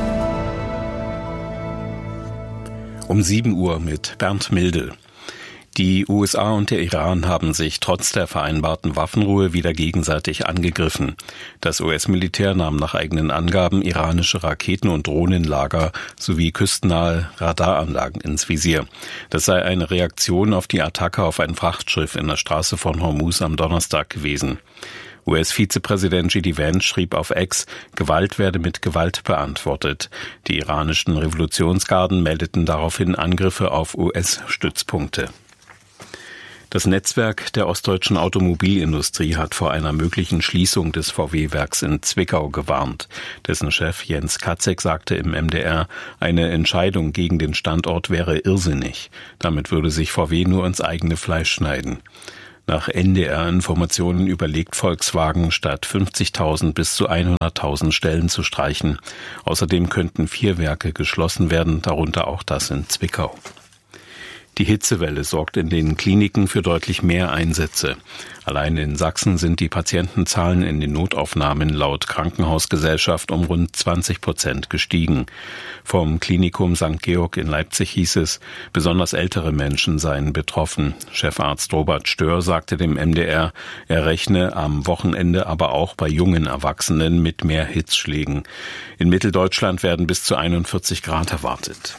Um sieben Uhr mit Bernd Mildel. Die U S A und der Iran haben sich trotz der vereinbarten Waffenruhe wieder gegenseitig angegriffen. Das U S-Militär nahm nach eigenen Angaben iranische Raketen- und Drohnenlager sowie küstennahe Radaranlagen ins Visier. Das sei eine Reaktion auf die Attacke auf ein Frachtschiff in der Straße von Hormuz am Donnerstag gewesen. U S-Vizepräsident J D Vance schrieb auf X, Gewalt werde mit Gewalt beantwortet. Die iranischen Revolutionsgarden meldeten daraufhin Angriffe auf U S-Stützpunkte. Das Netzwerk der ostdeutschen Automobilindustrie hat vor einer möglichen Schließung des V W-Werks in Zwickau gewarnt. Dessen Chef Jens Katzek sagte im M D R, eine Entscheidung gegen den Standort wäre irrsinnig. Damit würde sich V W nur ins eigene Fleisch schneiden. Nach N D R-Informationen überlegt Volkswagen, statt fünfzigtausend bis zu hunderttausend Stellen zu streichen. Außerdem könnten vier Werke geschlossen werden, darunter auch das in Zwickau. Die Hitzewelle sorgt in den Kliniken für deutlich mehr Einsätze. Allein in Sachsen sind die Patientenzahlen in den Notaufnahmen laut Krankenhausgesellschaft um rund zwanzig Prozent gestiegen. Vom Klinikum Sankt Georg in Leipzig hieß es, besonders ältere Menschen seien betroffen. Chefarzt Robert Stör sagte dem M D R, er rechne am Wochenende aber auch bei jungen Erwachsenen mit mehr Hitzschlägen. In Mitteldeutschland werden bis zu einundvierzig Grad erwartet.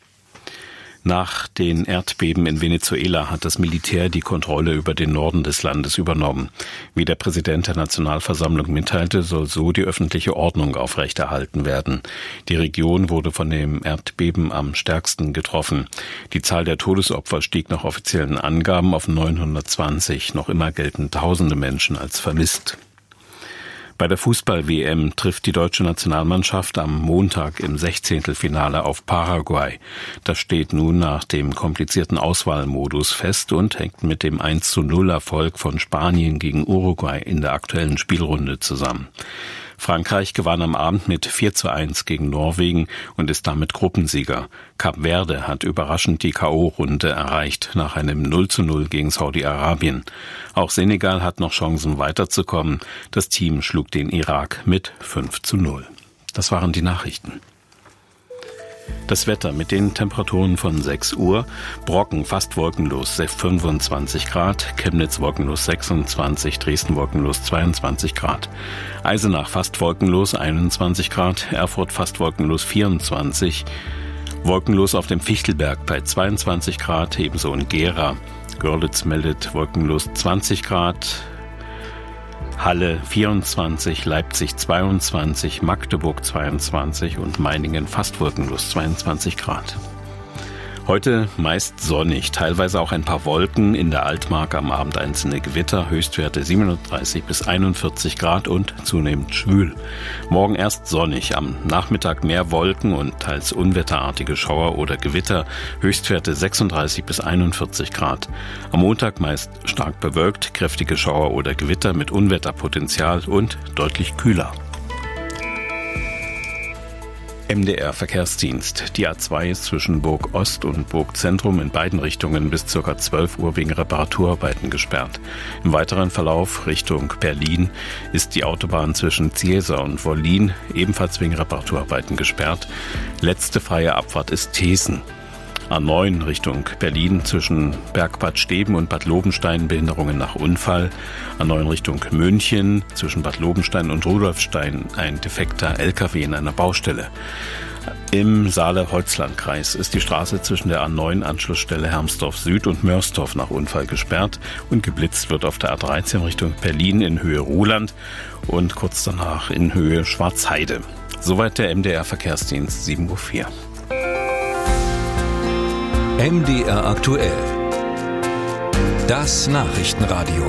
Nach den Erdbeben in Venezuela hat das Militär die Kontrolle über den Norden des Landes übernommen. Wie der Präsident der Nationalversammlung mitteilte, soll so die öffentliche Ordnung aufrechterhalten werden. Die Region wurde von dem Erdbeben am stärksten getroffen. Die Zahl der Todesopfer stieg nach offiziellen Angaben auf neunhundertzwanzig. Noch immer gelten tausende Menschen als vermisst. Bei der Fußball-W M trifft die deutsche Nationalmannschaft am Montag im Sechzehntelfinale auf Paraguay. Das steht nun nach dem komplizierten Auswahlmodus fest und hängt mit dem eins zu null Erfolg von Spanien gegen Uruguay in der aktuellen Spielrunde zusammen. Frankreich gewann am Abend mit vier zu eins gegen Norwegen und ist damit Gruppensieger. Kap Verde hat überraschend die K O-Runde erreicht nach einem null zu null gegen Saudi-Arabien. Auch Senegal hat noch Chancen weiterzukommen. Das Team schlug den Irak mit fünf zu null. Das waren die Nachrichten. Das Wetter mit den Temperaturen von sechs Uhr. Brocken fast wolkenlos fünfundzwanzig Grad, Chemnitz wolkenlos sechsundzwanzig, Dresden wolkenlos zweiundzwanzig Grad. Eisenach fast wolkenlos einundzwanzig Grad, Erfurt fast wolkenlos vierundzwanzig, wolkenlos auf dem Fichtelberg bei zweiundzwanzig Grad, ebenso in Gera. Görlitz meldet wolkenlos zwanzig Grad, Halle vierundzwanzig, Leipzig zweiundzwanzig, Magdeburg zweiundzwanzig und Meiningen fast wolkenlos zweiundzwanzig Grad. Heute meist sonnig, teilweise auch ein paar Wolken, in der Altmark am Abend einzelne Gewitter, Höchstwerte siebenunddreißig bis einundvierzig Grad und zunehmend schwül. Morgen erst sonnig, am Nachmittag mehr Wolken und teils unwetterartige Schauer oder Gewitter, Höchstwerte sechsunddreißig bis einundvierzig Grad. Am Montag meist stark bewölkt, kräftige Schauer oder Gewitter mit Unwetterpotenzial und deutlich kühler. M D R-Verkehrsdienst. Die A zwei ist zwischen Burg Ost und Burg Zentrum in beiden Richtungen bis ca. zwölf Uhr wegen Reparaturarbeiten gesperrt. Im weiteren Verlauf Richtung Berlin ist die Autobahn zwischen Ziersee und Wollin ebenfalls wegen Reparaturarbeiten gesperrt. Letzte freie Abfahrt ist Thesen. A neun Richtung Berlin zwischen Bergbad Steben und Bad Lobenstein Behinderungen nach Unfall. A neun Richtung München zwischen Bad Lobenstein und Rudolfstein ein defekter L K W in einer Baustelle. Im Saale-Holzland-Kreis ist die Straße zwischen der A neun Anschlussstelle Hermsdorf Süd und Mörsdorf nach Unfall gesperrt und geblitzt wird auf der A dreizehn Richtung Berlin in Höhe Ruhland und kurz danach in Höhe Schwarzheide. Soweit der M D R-Verkehrsdienst sieben Uhr vier. M D R aktuell. Das Nachrichtenradio.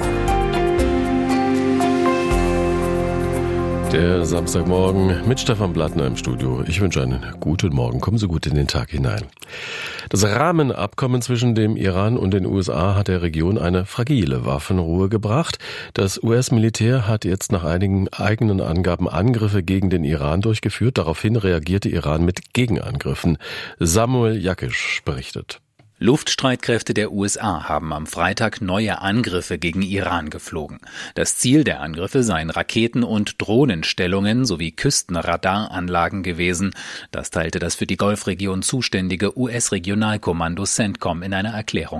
Der Samstagmorgen mit Stefan Blattner im Studio. Ich wünsche einen guten Morgen. Kommen Sie gut in den Tag hinein. Das Rahmenabkommen zwischen dem Iran und den U S A hat der Region eine fragile Waffenruhe gebracht. Das U S-Militär hat jetzt nach einigen eigenen Angaben Angriffe gegen den Iran durchgeführt. Daraufhin reagierte Iran mit Gegenangriffen. Samuel Jakisch berichtet. Luftstreitkräfte der U S A haben am Freitag neue Angriffe gegen Iran geflogen. Das Ziel der Angriffe seien Raketen- und Drohnenstellungen sowie Küstenradaranlagen gewesen. Das teilte das für die Golfregion zuständige U S-Regionalkommando CENTCOM in einer Erklärung mit.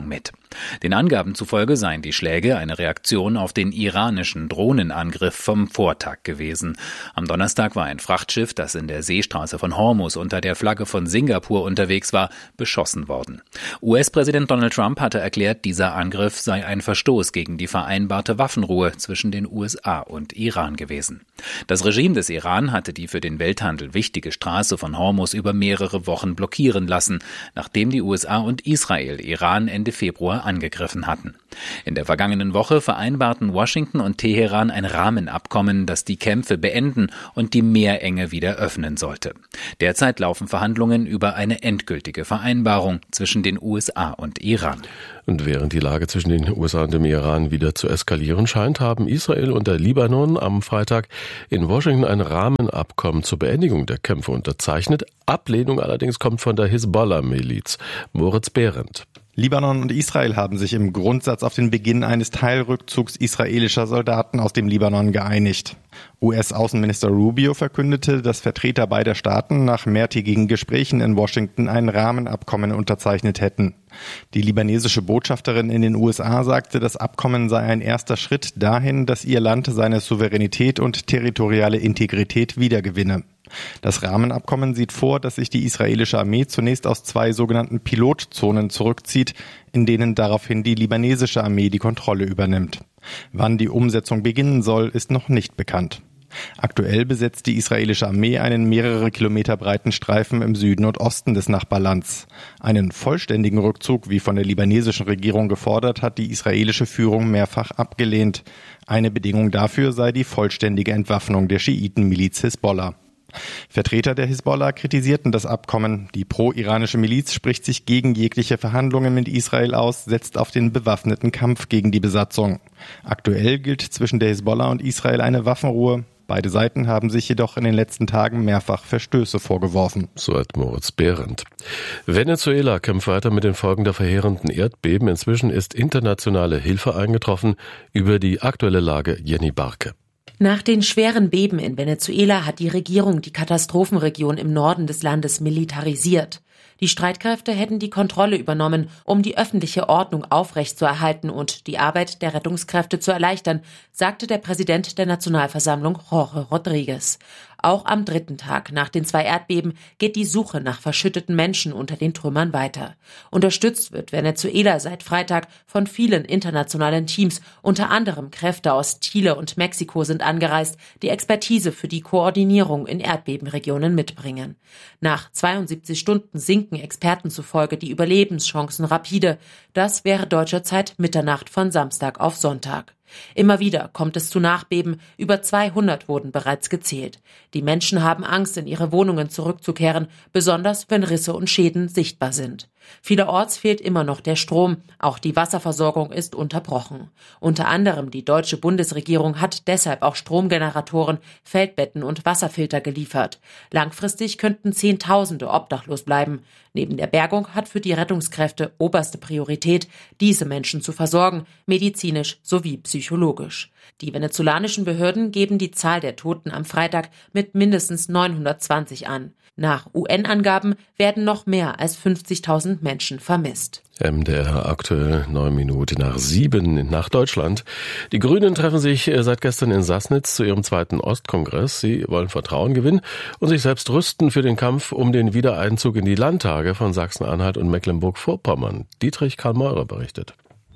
Den Angaben zufolge seien die Schläge eine Reaktion auf den iranischen Drohnenangriff vom Vortag gewesen. Am Donnerstag war ein Frachtschiff, das in der Seestraße von Hormuz unter der Flagge von Singapur unterwegs war, beschossen worden. U S-Präsident Donald Trump hatte erklärt, dieser Angriff sei ein Verstoß gegen die vereinbarte Waffenruhe zwischen den U S A und Iran gewesen. Das Regime des Iran hatte die für den Welthandel wichtige Straße von Hormuz über mehrere Wochen blockieren lassen, nachdem die U S A und Israel Iran Ende Februar angegriffen hatten. In der vergangenen Woche vereinbarten Washington und Teheran ein Rahmenabkommen, das die Kämpfe beenden und die Meerenge wieder öffnen sollte. Derzeit laufen Verhandlungen über eine endgültige Vereinbarung zwischen den U S A und Iran. Und während die Lage zwischen den U S A und dem Iran wieder zu eskalieren scheint, haben Israel und der Libanon am Freitag in Washington ein Rahmenabkommen zur Beendigung der Kämpfe unterzeichnet. Ablehnung allerdings kommt von der Hisbollah-Miliz. Moritz Behrendt. Libanon und Israel haben sich im Grundsatz auf den Beginn eines Teilrückzugs israelischer Soldaten aus dem Libanon geeinigt. U S-Außenminister Rubio verkündete, dass Vertreter beider Staaten nach mehrtägigen Gesprächen in Washington ein Rahmenabkommen unterzeichnet hätten. Die libanesische Botschafterin in den U S A sagte, das Abkommen sei ein erster Schritt dahin, dass ihr Land seine Souveränität und territoriale Integrität wiedergewinne. Das Rahmenabkommen sieht vor, dass sich die israelische Armee zunächst aus zwei sogenannten Pilotzonen zurückzieht, in denen daraufhin die libanesische Armee die Kontrolle übernimmt. Wann die Umsetzung beginnen soll, ist noch nicht bekannt. Aktuell besetzt die israelische Armee einen mehrere Kilometer breiten Streifen im Süden und Osten des Nachbarlands. Einen vollständigen Rückzug, wie von der libanesischen Regierung gefordert, hat die israelische Führung mehrfach abgelehnt. Eine Bedingung dafür sei die vollständige Entwaffnung der Schiitenmiliz Hisbollah. Vertreter der Hisbollah kritisierten das Abkommen. Die pro-iranische Miliz spricht sich gegen jegliche Verhandlungen mit Israel aus, setzt auf den bewaffneten Kampf gegen die Besatzung. Aktuell gilt zwischen der Hisbollah und Israel eine Waffenruhe. Beide Seiten haben sich jedoch in den letzten Tagen mehrfach Verstöße vorgeworfen. So hat Moritz Behrendt. Venezuela kämpft weiter mit den Folgen der verheerenden Erdbeben. Inzwischen ist internationale Hilfe eingetroffen. Über die aktuelle Lage Jenny Barke. Nach den schweren Beben in Venezuela hat die Regierung die Katastrophenregion im Norden des Landes militarisiert. Die Streitkräfte hätten die Kontrolle übernommen, um die öffentliche Ordnung aufrechtzuerhalten und die Arbeit der Rettungskräfte zu erleichtern, sagte der Präsident der Nationalversammlung Jorge Rodríguez. Auch am dritten Tag nach den zwei Erdbeben geht die Suche nach verschütteten Menschen unter den Trümmern weiter. Unterstützt wird Venezuela seit Freitag von vielen internationalen Teams. Unter anderem Kräfte aus Chile und Mexiko sind angereist, die Expertise für die Koordinierung in Erdbebenregionen mitbringen. Nach zweiundsiebzig Stunden sinken Experten zufolge die Überlebenschancen rapide. Das wäre deutscher Zeit Mitternacht von Samstag auf Sonntag. Immer wieder kommt es zu Nachbeben, über zweihundert wurden bereits gezählt. Die Menschen haben Angst, in ihre Wohnungen zurückzukehren, besonders wenn Risse und Schäden sichtbar sind. Vielerorts fehlt immer noch der Strom, auch die Wasserversorgung ist unterbrochen. Unter anderem die deutsche Bundesregierung hat deshalb auch Stromgeneratoren, Feldbetten und Wasserfilter geliefert. Langfristig könnten Zehntausende obdachlos bleiben. Neben der Bergung hat für die Rettungskräfte oberste Priorität, diese Menschen zu versorgen, medizinisch sowie psychologisch. Die venezolanischen Behörden geben die Zahl der Toten am Freitag mit mindestens neunhundertzwanzig an. Nach U N-Angaben werden noch mehr als fünfzigtausend Menschen vermisst. M D R aktuell neun Minuten nach sieben nach Deutschland. Die Grünen treffen sich seit gestern in Sassnitz zu ihrem zweiten Ostkongress. Sie wollen Vertrauen gewinnen und sich selbst rüsten für den Kampf um den Wiedereinzug in die Landtage von Sachsen-Anhalt und Mecklenburg-Vorpommern. Dietrich Karl-Meurer berichtet.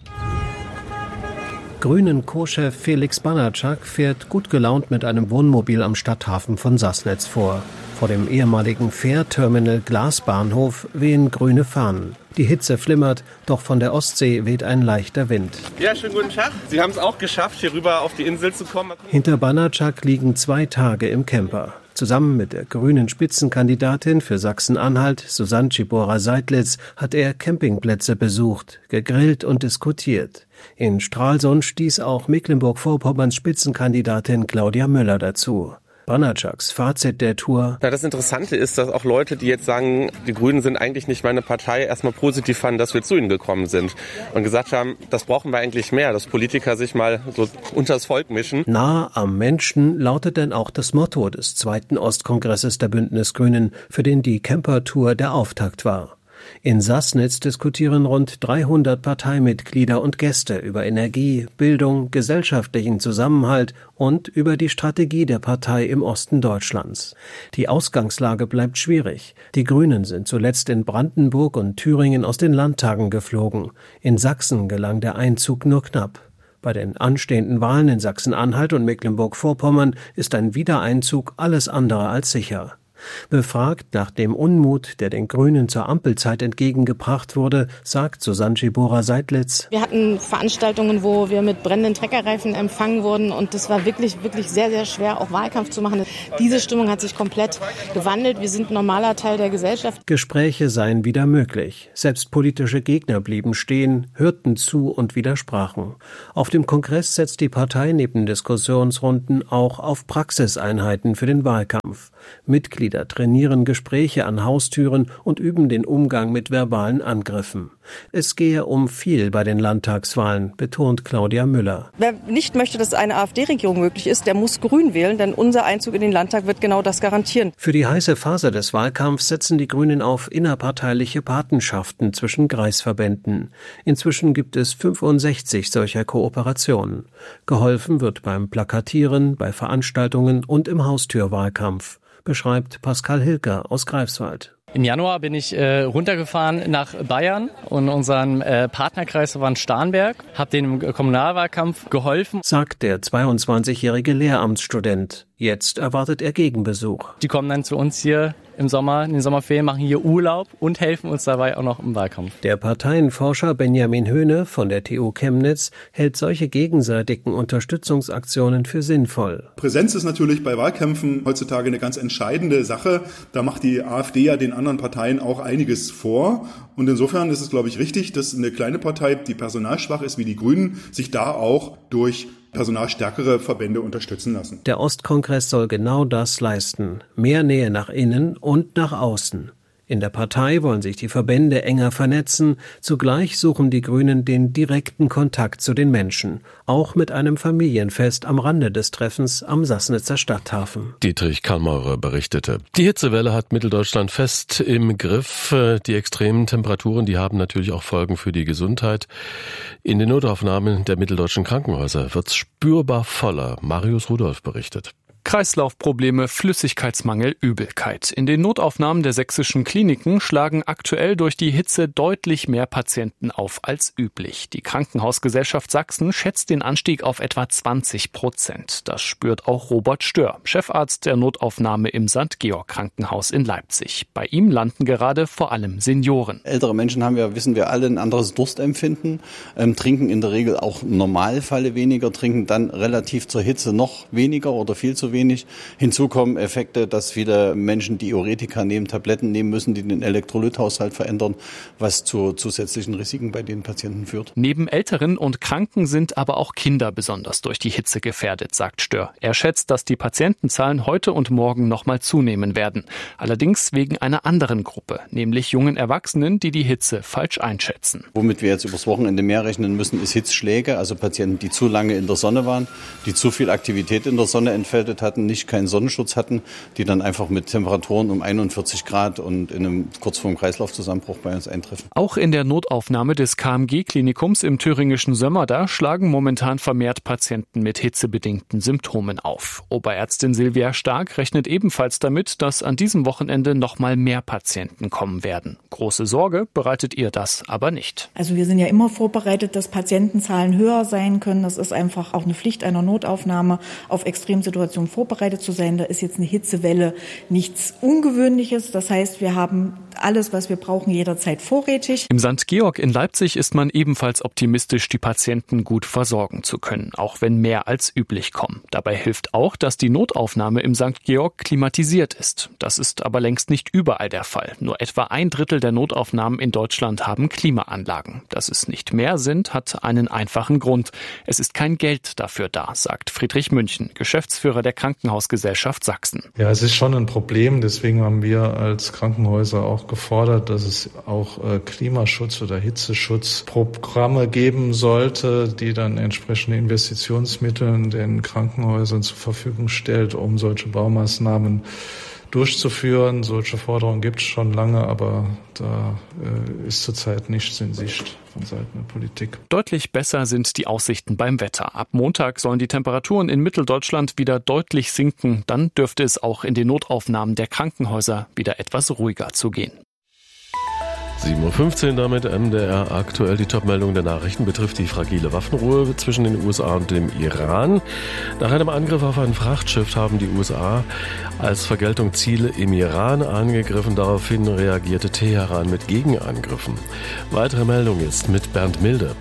Grünen Co-Chef Felix Banatschak fährt gut gelaunt mit einem Wohnmobil am Stadthafen von Sassnitz vor. Vor dem ehemaligen Fährterminal Glasbahnhof wehen grüne Fahnen. Die Hitze flimmert, doch von der Ostsee weht ein leichter Wind. Ja, schönen guten Tag. Sie haben es auch geschafft, hier rüber auf die Insel zu kommen. Hinter Banatschak liegen zwei Tage im Camper. Zusammen mit der grünen Spitzenkandidatin für Sachsen-Anhalt, Susanne Czibora-Seidlitz, hat er Campingplätze besucht, gegrillt und diskutiert. In Stralsund stieß auch Mecklenburg-Vorpommerns Spitzenkandidatin Claudia Müller dazu. Banatschaks Fazit der Tour. Na, das Interessante ist, dass auch Leute, die jetzt sagen, die Grünen sind eigentlich nicht meine Partei, erstmal positiv fanden, dass wir zu ihnen gekommen sind und gesagt haben, das brauchen wir eigentlich mehr, dass Politiker sich mal so unters Volk mischen. Nah am Menschen lautet denn auch das Motto des zweiten Ostkongresses der Bündnisgrünen, für den die Camper-Tour der Auftakt war. In Sassnitz diskutieren rund dreihundert Parteimitglieder und Gäste über Energie, Bildung, gesellschaftlichen Zusammenhalt und über die Strategie der Partei im Osten Deutschlands. Die Ausgangslage bleibt schwierig. Die Grünen sind zuletzt in Brandenburg und Thüringen aus den Landtagen geflogen. In Sachsen gelang der Einzug nur knapp. Bei den anstehenden Wahlen in Sachsen-Anhalt und Mecklenburg-Vorpommern ist ein Wiedereinzug alles andere als sicher. Befragt nach dem Unmut, der den Grünen zur Ampelzeit entgegengebracht wurde, sagt Susanne Schibora-Seidlitz: Wir hatten Veranstaltungen, wo wir mit brennenden Treckerreifen empfangen wurden und das war wirklich, wirklich sehr, sehr schwer, auch Wahlkampf zu machen. Diese Stimmung hat sich komplett gewandelt. Wir sind ein normaler Teil der Gesellschaft. Gespräche seien wieder möglich. Selbst politische Gegner blieben stehen, hörten zu und widersprachen. Auf dem Kongress setzt die Partei neben Diskussionsrunden auch auf Praxiseinheiten für den Wahlkampf. Mitglieder trainieren Gespräche an Haustüren und üben den Umgang mit verbalen Angriffen. Es gehe um viel bei den Landtagswahlen, betont Claudia Müller. Wer nicht möchte, dass eine AfD-Regierung möglich ist, der muss Grün wählen, denn unser Einzug in den Landtag wird genau das garantieren. Für die heiße Phase des Wahlkampfs setzen die Grünen auf innerparteiliche Patenschaften zwischen Kreisverbänden. Inzwischen gibt es fünfundsechzig solcher Kooperationen. Geholfen wird beim Plakatieren, bei Veranstaltungen und im Haustürwahlkampf, beschreibt Pascal Hilker aus Greifswald. Im Januar bin ich äh, runtergefahren nach Bayern und unseren äh, Partnerkreis war in Starnberg, habe denen im Kommunalwahlkampf geholfen, sagt der zweiundzwanzigjährige Lehramtsstudent. Jetzt erwartet er Gegenbesuch. Die kommen dann zu uns hier im Sommer, in den Sommerferien, machen hier Urlaub und helfen uns dabei auch noch im Wahlkampf. Der Parteienforscher Benjamin Höhne von der T U Chemnitz hält solche gegenseitigen Unterstützungsaktionen für sinnvoll. Präsenz ist natürlich bei Wahlkämpfen heutzutage eine ganz entscheidende Sache. Da macht die AfD ja den anderen Parteien auch einiges vor. Und insofern ist es, glaube ich, richtig, dass eine kleine Partei, die personalschwach ist wie die Grünen, sich da auch durch personalstärkere Verbände unterstützen lassen. Der Ostkongress soll genau das leisten. Mehr Nähe nach innen und nach außen. In der Partei wollen sich die Verbände enger vernetzen. Zugleich suchen die Grünen den direkten Kontakt zu den Menschen. Auch mit einem Familienfest am Rande des Treffens am Sassnitzer Stadthafen. Dietrich Kallmaurer berichtete. Die Hitzewelle hat Mitteldeutschland fest im Griff. Die extremen Temperaturen, die haben natürlich auch Folgen für die Gesundheit. In den Notaufnahmen der mitteldeutschen Krankenhäuser wird's spürbar voller. Marius Rudolph berichtet. Kreislaufprobleme, Flüssigkeitsmangel, Übelkeit. In den Notaufnahmen der sächsischen Kliniken schlagen aktuell durch die Hitze deutlich mehr Patienten auf als üblich. Die Krankenhausgesellschaft Sachsen schätzt den Anstieg auf etwa zwanzig Prozent. Das spürt auch Robert Stör, Chefarzt der Notaufnahme im Sankt Georg Krankenhaus in Leipzig. Bei ihm landen gerade vor allem Senioren. Ältere Menschen haben ja, wissen wir alle, ein anderes Durstempfinden, ähm, trinken in der Regel auch im Normalfall weniger, trinken dann relativ zur Hitze noch weniger oder viel zu wenig. Hinzu kommen Effekte, dass viele Menschen Diuretika nehmen, Tabletten nehmen müssen, die den Elektrolythaushalt verändern, was zu zusätzlichen Risiken bei den Patienten führt. Neben Älteren und Kranken sind aber auch Kinder besonders durch die Hitze gefährdet, sagt Stör. Er schätzt, dass die Patientenzahlen heute und morgen noch mal zunehmen werden. Allerdings wegen einer anderen Gruppe, nämlich jungen Erwachsenen, die die Hitze falsch einschätzen. Womit wir jetzt übers Wochenende mehr rechnen müssen, ist Hitzschläge, also Patienten, die zu lange in der Sonne waren, die zu viel Aktivität in der Sonne entfaltet hatten, nicht keinen Sonnenschutz hatten, die dann einfach mit Temperaturen um einundvierzig Grad und in einem kurz vorm Kreislaufzusammenbruch bei uns eintreffen. Auch in der Notaufnahme des K M G-Klinikums im thüringischen Sömmerda schlagen momentan vermehrt Patienten mit hitzebedingten Symptomen auf. Oberärztin Silvia Stark rechnet ebenfalls damit, dass an diesem Wochenende noch mal mehr Patienten kommen werden. Große Sorge bereitet ihr das aber nicht. Also wir sind ja immer vorbereitet, dass Patientenzahlen höher sein können. Das ist einfach auch eine Pflicht einer Notaufnahme, auf Extremsituationen vorbereitet zu sein. Da ist jetzt eine Hitzewelle nichts Ungewöhnliches. Das heißt, wir haben alles, was wir brauchen, jederzeit vorrätig. Im Sankt Georg in Leipzig ist man ebenfalls optimistisch, die Patienten gut versorgen zu können, auch wenn mehr als üblich kommen. Dabei hilft auch, dass die Notaufnahme im Sankt Georg klimatisiert ist. Das ist aber längst nicht überall der Fall. Nur etwa ein Drittel der Notaufnahmen in Deutschland haben Klimaanlagen. Dass es nicht mehr sind, hat einen einfachen Grund. Es ist kein Geld dafür da, sagt Friedrich München, Geschäftsführer der Krankenhausgesellschaft Sachsen. Ja, es ist schon ein Problem. Deswegen haben wir als Krankenhäuser auch gefordert, dass es auch äh, Klimaschutz- oder Hitzeschutzprogramme geben sollte, die dann entsprechende Investitionsmittel den Krankenhäusern zur Verfügung stellt, um solche Baumaßnahmen durchzuführen. Solche Forderungen gibt es schon lange, aber da äh, ist zurzeit nichts in Sicht von Seiten der Politik. Deutlich besser sind die Aussichten beim Wetter. Ab Montag sollen die Temperaturen in Mitteldeutschland wieder deutlich sinken. Dann dürfte es auch in den Notaufnahmen der Krankenhäuser wieder etwas ruhiger zugehen. sieben Uhr fünfzehn damit M D R aktuell. Die Topmeldung der Nachrichten betrifft die fragile Waffenruhe zwischen den U S A und dem Iran. Nach einem Angriff auf ein Frachtschiff haben die U S A als Vergeltung Ziele im Iran angegriffen. Daraufhin reagierte Teheran mit Gegenangriffen. Weitere Meldung ist mit Bernd Milde.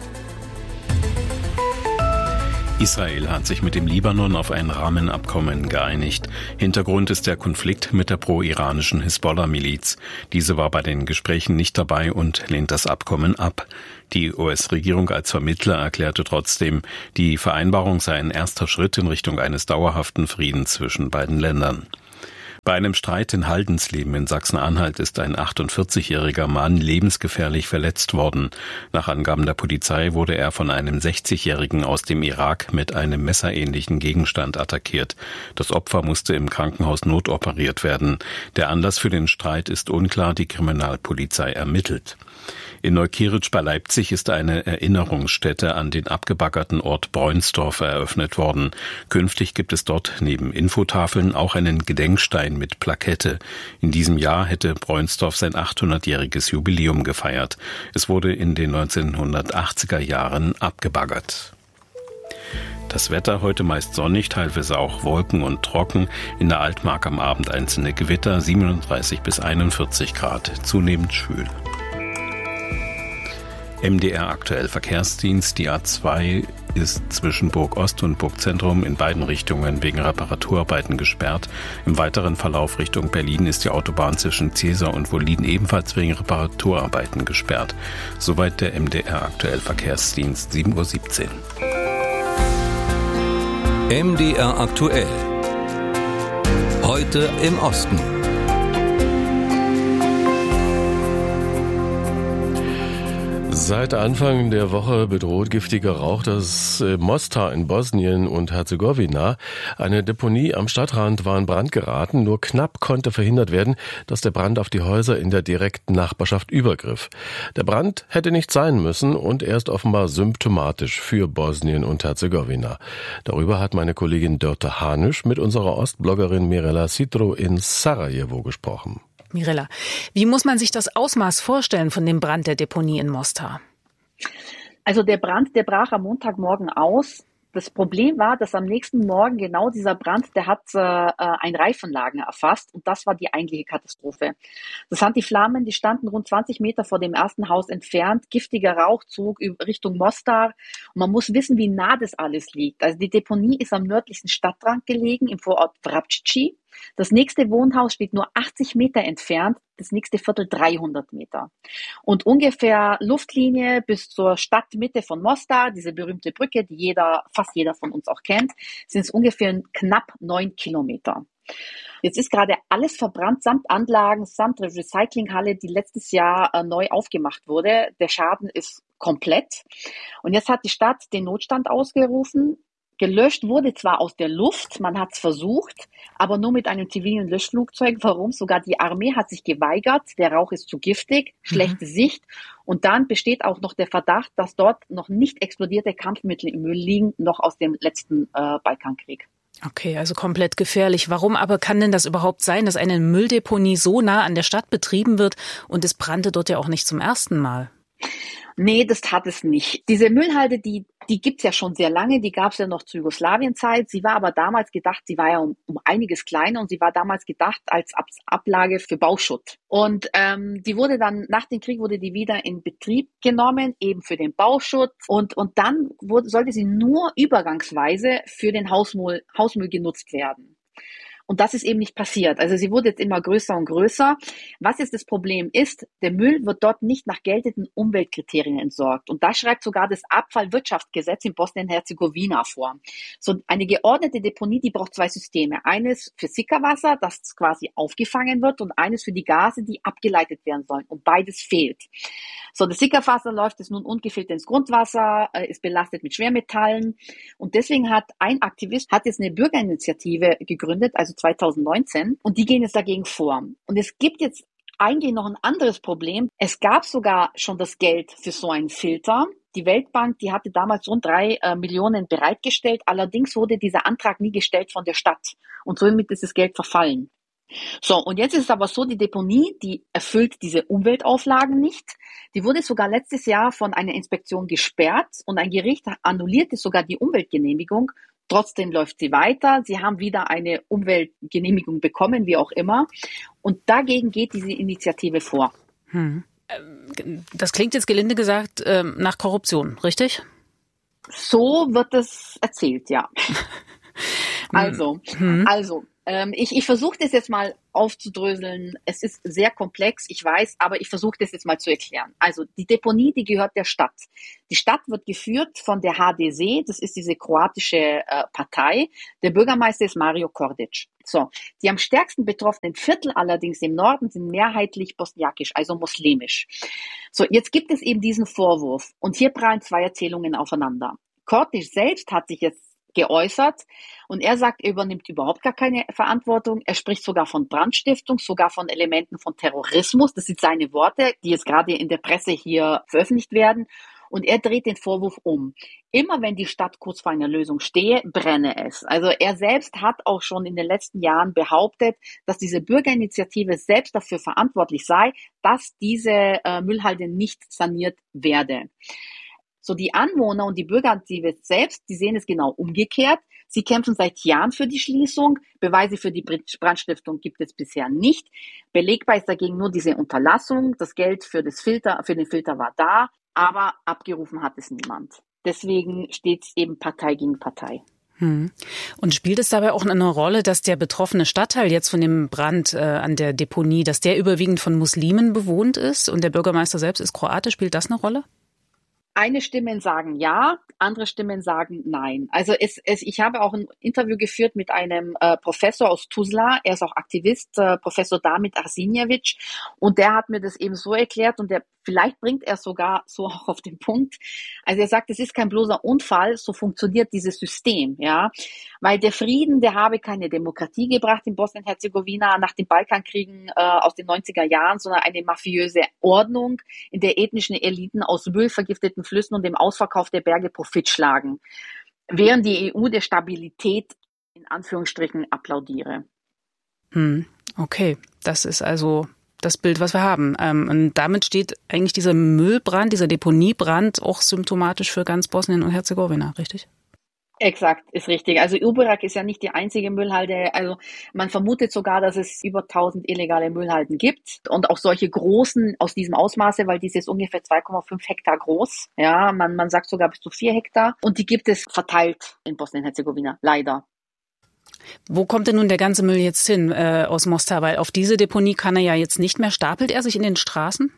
Israel hat sich mit dem Libanon auf ein Rahmenabkommen geeinigt. Hintergrund ist der Konflikt mit der pro-iranischen Hisbollah-Miliz. Diese war bei den Gesprächen nicht dabei und lehnt das Abkommen ab. Die U S-Regierung als Vermittler erklärte trotzdem, die Vereinbarung sei ein erster Schritt in Richtung eines dauerhaften Friedens zwischen beiden Ländern. Bei einem Streit in Haldensleben in Sachsen-Anhalt ist ein achtundvierzigjähriger Mann lebensgefährlich verletzt worden. Nach Angaben der Polizei wurde er von einem sechzigjährigen aus dem Irak mit einem messerähnlichen Gegenstand attackiert. Das Opfer musste im Krankenhaus notoperiert werden. Der Anlass für den Streit ist unklar, die Kriminalpolizei ermittelt. In Neukirch bei Leipzig ist eine Erinnerungsstätte an den abgebaggerten Ort Breunsdorf eröffnet worden. Künftig gibt es dort neben Infotafeln auch einen Gedenkstein mit Plakette. In diesem Jahr hätte Breunsdorf sein achthundertjähriges Jubiläum gefeiert. Es wurde in den neunzehnhundertachtziger Jahren abgebaggert. Das Wetter heute meist sonnig, teilweise auch Wolken und trocken. In der Altmark am Abend einzelne Gewitter, siebenunddreißig bis einundvierzig Grad, zunehmend schwül. M D R aktuell Verkehrsdienst. Die A zwei ist zwischen Burg Ost und Burg Zentrum in beiden Richtungen wegen Reparaturarbeiten gesperrt. Im weiteren Verlauf Richtung Berlin ist die Autobahn zwischen Zesar und Wollin ebenfalls wegen Reparaturarbeiten gesperrt. Soweit der M D R aktuell Verkehrsdienst, sieben Uhr siebzehn. M D R aktuell. Heute im Osten. Seit Anfang der Woche bedroht giftiger Rauch das Mostar in Bosnien und Herzegowina. Eine Deponie am Stadtrand war in Brand geraten. Nur knapp konnte verhindert werden, dass der Brand auf die Häuser in der direkten Nachbarschaft übergriff. Der Brand hätte nicht sein müssen und er ist offenbar symptomatisch für Bosnien und Herzegowina. Darüber hat meine Kollegin Dörte Hanisch mit unserer Ostbloggerin Mirela Citro in Sarajevo gesprochen. Mirela, wie muss man sich das Ausmaß vorstellen von dem Brand der Deponie in Mostar? Also der Brand, der brach am Montagmorgen aus. Das Problem war, dass am nächsten Morgen genau dieser Brand, der hat äh, ein Reifenlager erfasst und das war die eigentliche Katastrophe. Das sind die Flammen, die standen rund zwanzig Meter vor dem ersten Haus entfernt, giftiger Rauchzug Richtung Mostar und man muss wissen, wie nah das alles liegt. Also die Deponie ist am nördlichsten Stadtrand gelegen, im Vorort Vrapčići. Das nächste Wohnhaus steht nur achtzig Meter entfernt, das nächste Viertel dreihundert Meter. Und ungefähr Luftlinie bis zur Stadtmitte von Mostar, diese berühmte Brücke, die jeder, fast jeder von uns auch kennt, sind es ungefähr knapp neun Kilometer. Jetzt ist gerade alles verbrannt, samt Anlagen, samt Recyclinghalle, die letztes Jahr äh, neu aufgemacht wurde. Der Schaden ist komplett. Und jetzt hat die Stadt den Notstand ausgerufen. Gelöscht wurde zwar aus der Luft, man hat es versucht, aber nur mit einem zivilen Löschflugzeug. Warum? Sogar die Armee hat sich geweigert. Der Rauch ist zu giftig, schlechte mhm. Sicht. Und dann besteht auch noch der Verdacht, dass dort noch nicht explodierte Kampfmittel im Müll liegen, noch aus dem letzten äh, Balkankrieg. Okay, also komplett gefährlich. Warum aber kann denn das überhaupt sein, dass eine Mülldeponie so nah an der Stadt betrieben wird und es brannte dort ja auch nicht zum ersten Mal? Nee, das tat es nicht. Diese Müllhalde, die, die gibt's ja schon sehr lange, die gab's ja noch zur Jugoslawienzeit. Sie war aber damals gedacht, sie war ja um, um einiges kleiner und sie war damals gedacht als Ab- Ablage für Bauschutt. Und ähm, die wurde dann, nach dem Krieg wurde die wieder in Betrieb genommen, eben für den Bauschutt. Und, und dann wurde, sollte sie nur übergangsweise für den Hausmüll, Hausmüll genutzt werden. Und das ist eben nicht passiert. Also sie wurde jetzt immer größer und größer. Was jetzt das Problem ist, der Müll wird dort nicht nach geltenden Umweltkriterien entsorgt. Und das schreibt sogar das Abfallwirtschaftsgesetz in Bosnien-Herzegowina vor. So eine geordnete Deponie, die braucht zwei Systeme. Eines für Sickerwasser, das quasi aufgefangen wird, und eines für die Gase, die abgeleitet werden sollen. Und beides fehlt. So, das Sickerwasser läuft jetzt nun ungefiltert ins Grundwasser, äh, ist belastet mit Schwermetallen. Und deswegen hat ein Aktivist hat jetzt eine Bürgerinitiative gegründet, also zweitausendneunzehn und die gehen jetzt dagegen vor. Und es gibt jetzt eigentlich noch ein anderes Problem. Es gab sogar schon das Geld für so einen Filter. Die Weltbank, die hatte damals rund drei äh, Millionen bereitgestellt. Allerdings wurde dieser Antrag nie gestellt von der Stadt. Und somit ist das Geld verfallen. So, und jetzt ist es aber so, die Deponie, die erfüllt diese Umweltauflagen nicht. Die wurde sogar letztes Jahr von einer Inspektion gesperrt und ein Gericht annullierte sogar die Umweltgenehmigung. Trotzdem läuft sie weiter. Sie haben wieder eine Umweltgenehmigung bekommen, wie auch immer. Und dagegen geht diese Initiative vor. Hm. Das klingt jetzt gelinde gesagt nach Korruption, richtig? So wird es erzählt, ja. Also, hm. also, ähm, ich, ich versuche das jetzt mal aufzudröseln. Es ist sehr komplex, ich weiß, aber ich versuche das jetzt mal zu erklären. Also, die Deponie, die gehört der Stadt. Die Stadt wird geführt von der H D S, das ist diese kroatische äh, Partei. Der Bürgermeister ist Mario Kordic. So, die am stärksten betroffenen Viertel allerdings im Norden sind mehrheitlich bosniakisch, also muslimisch. So, jetzt gibt es eben diesen Vorwurf und hier prallen zwei Erzählungen aufeinander. Kordic selbst hat sich jetzt geäußert und er sagt, er übernimmt überhaupt gar keine Verantwortung. Er spricht sogar von Brandstiftung, sogar von Elementen von Terrorismus. Das sind seine Worte, die jetzt gerade in der Presse hier veröffentlicht werden. Und er dreht den Vorwurf um. Immer wenn die Stadt kurz vor einer Lösung stehe, brenne es. Also er selbst hat auch schon in den letzten Jahren behauptet, dass diese Bürgerinitiative selbst dafür verantwortlich sei, dass diese äh, Müllhalde nicht saniert werde. So, die Anwohner und die Bürgerinitiative selbst, die sehen es genau umgekehrt. Sie kämpfen seit Jahren für die Schließung. Beweise für die Brandstiftung gibt es bisher nicht. Belegbar ist dagegen nur diese Unterlassung. Das Geld für das Filter, für den Filter war da, aber abgerufen hat es niemand. Deswegen steht es eben Partei gegen Partei. Hm. Und spielt es dabei auch eine Rolle, dass der betroffene Stadtteil jetzt von dem Brand äh, an der Deponie, dass der überwiegend von Muslimen bewohnt ist und der Bürgermeister selbst ist Kroate? Spielt das eine Rolle? Eine Stimmen sagen ja, andere Stimmen sagen nein. Also es, es, ich habe auch ein Interview geführt mit einem äh, Professor aus Tuzla, er ist auch Aktivist, äh, Professor Damit Arsenijevic, und der hat mir das eben so erklärt und der vielleicht bringt er sogar so auch auf den Punkt. Also er sagt, es ist kein bloßer Unfall, so funktioniert dieses System, ja, weil der Frieden, der habe keine Demokratie gebracht in Bosnien-Herzegowina nach den Balkankriegen äh, aus den neunziger Jahren, sondern eine mafiöse Ordnung, in der ethnischen Eliten aus müllvergifteten Flüssen und dem Ausverkauf der Berge Profit schlagen, während die E U der Stabilität in Anführungsstrichen applaudiere. Hm, okay, das ist also das Bild, was wir haben. Ähm, und damit steht eigentlich dieser Müllbrand, dieser Deponiebrand auch symptomatisch für ganz Bosnien und Herzegowina, richtig? Exakt, ist richtig. Also Uberak ist ja nicht die einzige Müllhalde. Also man vermutet sogar, dass es über tausend illegale Müllhalden gibt und auch solche großen aus diesem Ausmaße, weil diese ist ungefähr zwei Komma fünf Hektar groß. Ja, man, man sagt sogar bis zu vier Hektar. Und die gibt es verteilt in Bosnien-Herzegowina, leider. Wo kommt denn nun der ganze Müll jetzt hin äh, aus Mostar? Weil auf diese Deponie kann er ja jetzt nicht mehr. Stapelt er sich in den Straßen?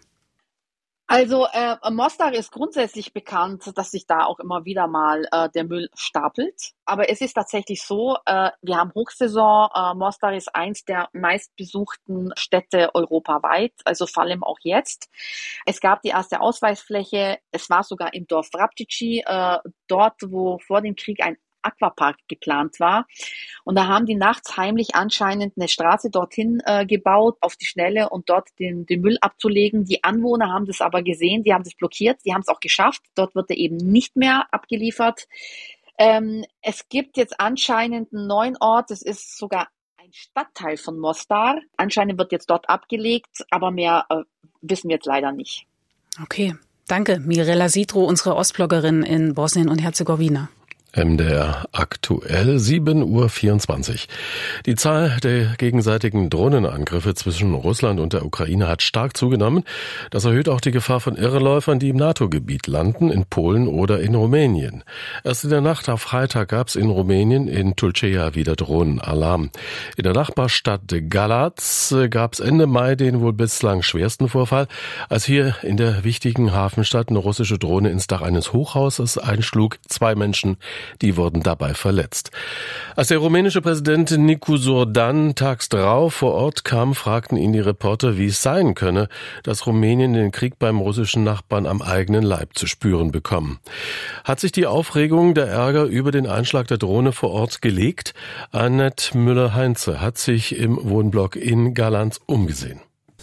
Also äh, Mostar ist grundsätzlich bekannt, dass sich da auch immer wieder mal äh, der Müll stapelt. Aber es ist tatsächlich so, äh, wir haben Hochsaison. Äh, Mostar ist eins der meistbesuchten Städte europaweit, also vor allem auch jetzt. Es gab die erste Ausweisfläche. Es war sogar im Dorf Vrapčići, äh, dort, wo vor dem Krieg ein Aquapark geplant war. Und da haben die nachts heimlich anscheinend eine Straße dorthin äh, gebaut, auf die Schnelle und dort den, den Müll abzulegen. Die Anwohner haben das aber gesehen, die haben das blockiert, die haben es auch geschafft. Dort wird er eben nicht mehr abgeliefert. Ähm, es gibt jetzt anscheinend einen neuen Ort, es ist sogar ein Stadtteil von Mostar. Anscheinend wird jetzt dort abgelegt, aber mehr äh, wissen wir jetzt leider nicht. Okay, danke. Mirela Sidro, unsere Ostbloggerin in Bosnien und Herzegowina. M D R aktuell sieben Uhr vierundzwanzig. Die Zahl der gegenseitigen Drohnenangriffe zwischen Russland und der Ukraine hat stark zugenommen. Das erhöht auch die Gefahr von Irrläufern, die im NATO-Gebiet landen, in Polen oder in Rumänien. Erst in der Nacht auf Freitag gab es in Rumänien in Tulcea wieder Drohnenalarm. In der Nachbarstadt Galați gab es Ende Mai den wohl bislang schwersten Vorfall, als hier in der wichtigen Hafenstadt eine russische Drohne ins Dach eines Hochhauses einschlug, zwei Menschen Die wurden dabei verletzt. Als der rumänische Präsident Nicu Sordan tags drauf vor Ort kam, fragten ihn die Reporter, wie es sein könne, dass Rumänien den Krieg beim russischen Nachbarn am eigenen Leib zu spüren bekommen. Hat sich die Aufregung, der Ärger über den Einschlag der Drohne vor Ort gelegt? Annette Müller-Heinze hat sich im Wohnblock in Galanz umgesehen.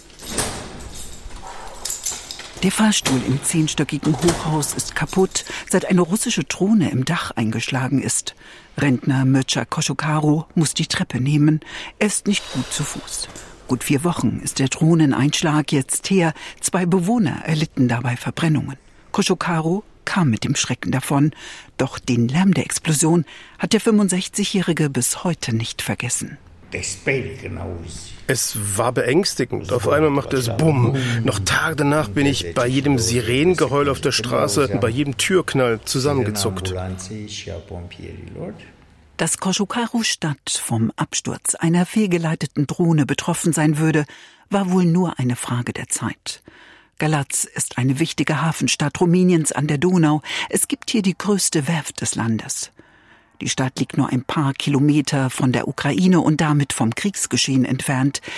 Der Fahrstuhl im zehnstöckigen Hochhaus ist kaputt, seit eine russische Drohne im Dach eingeschlagen ist. Rentner Mircea Cojocaru muss die Treppe nehmen. Er ist nicht gut zu Fuß. Gut vier Wochen ist der Drohneneinschlag jetzt her. Zwei Bewohner erlitten dabei Verbrennungen. Cojocaru kam mit dem Schrecken davon. Doch den Lärm der Explosion hat der fünfundsechzigjährige bis heute nicht vergessen. Es war beängstigend. Auf einmal machte es Bumm. Noch Tage danach bin ich bei jedem Sirenengeheul auf der Straße, bei jedem Türknall zusammengezuckt. Dass Cojocaru-Stadt vom Absturz einer fehlgeleiteten Drohne betroffen sein würde, war wohl nur eine Frage der Zeit. Galați ist eine wichtige Hafenstadt Rumäniens an der Donau. Es gibt hier die größte Werft des Landes. Die Stadt liegt nur ein paar Kilometer von der Ukraine und damit vom Kriegsgeschehen entfernt.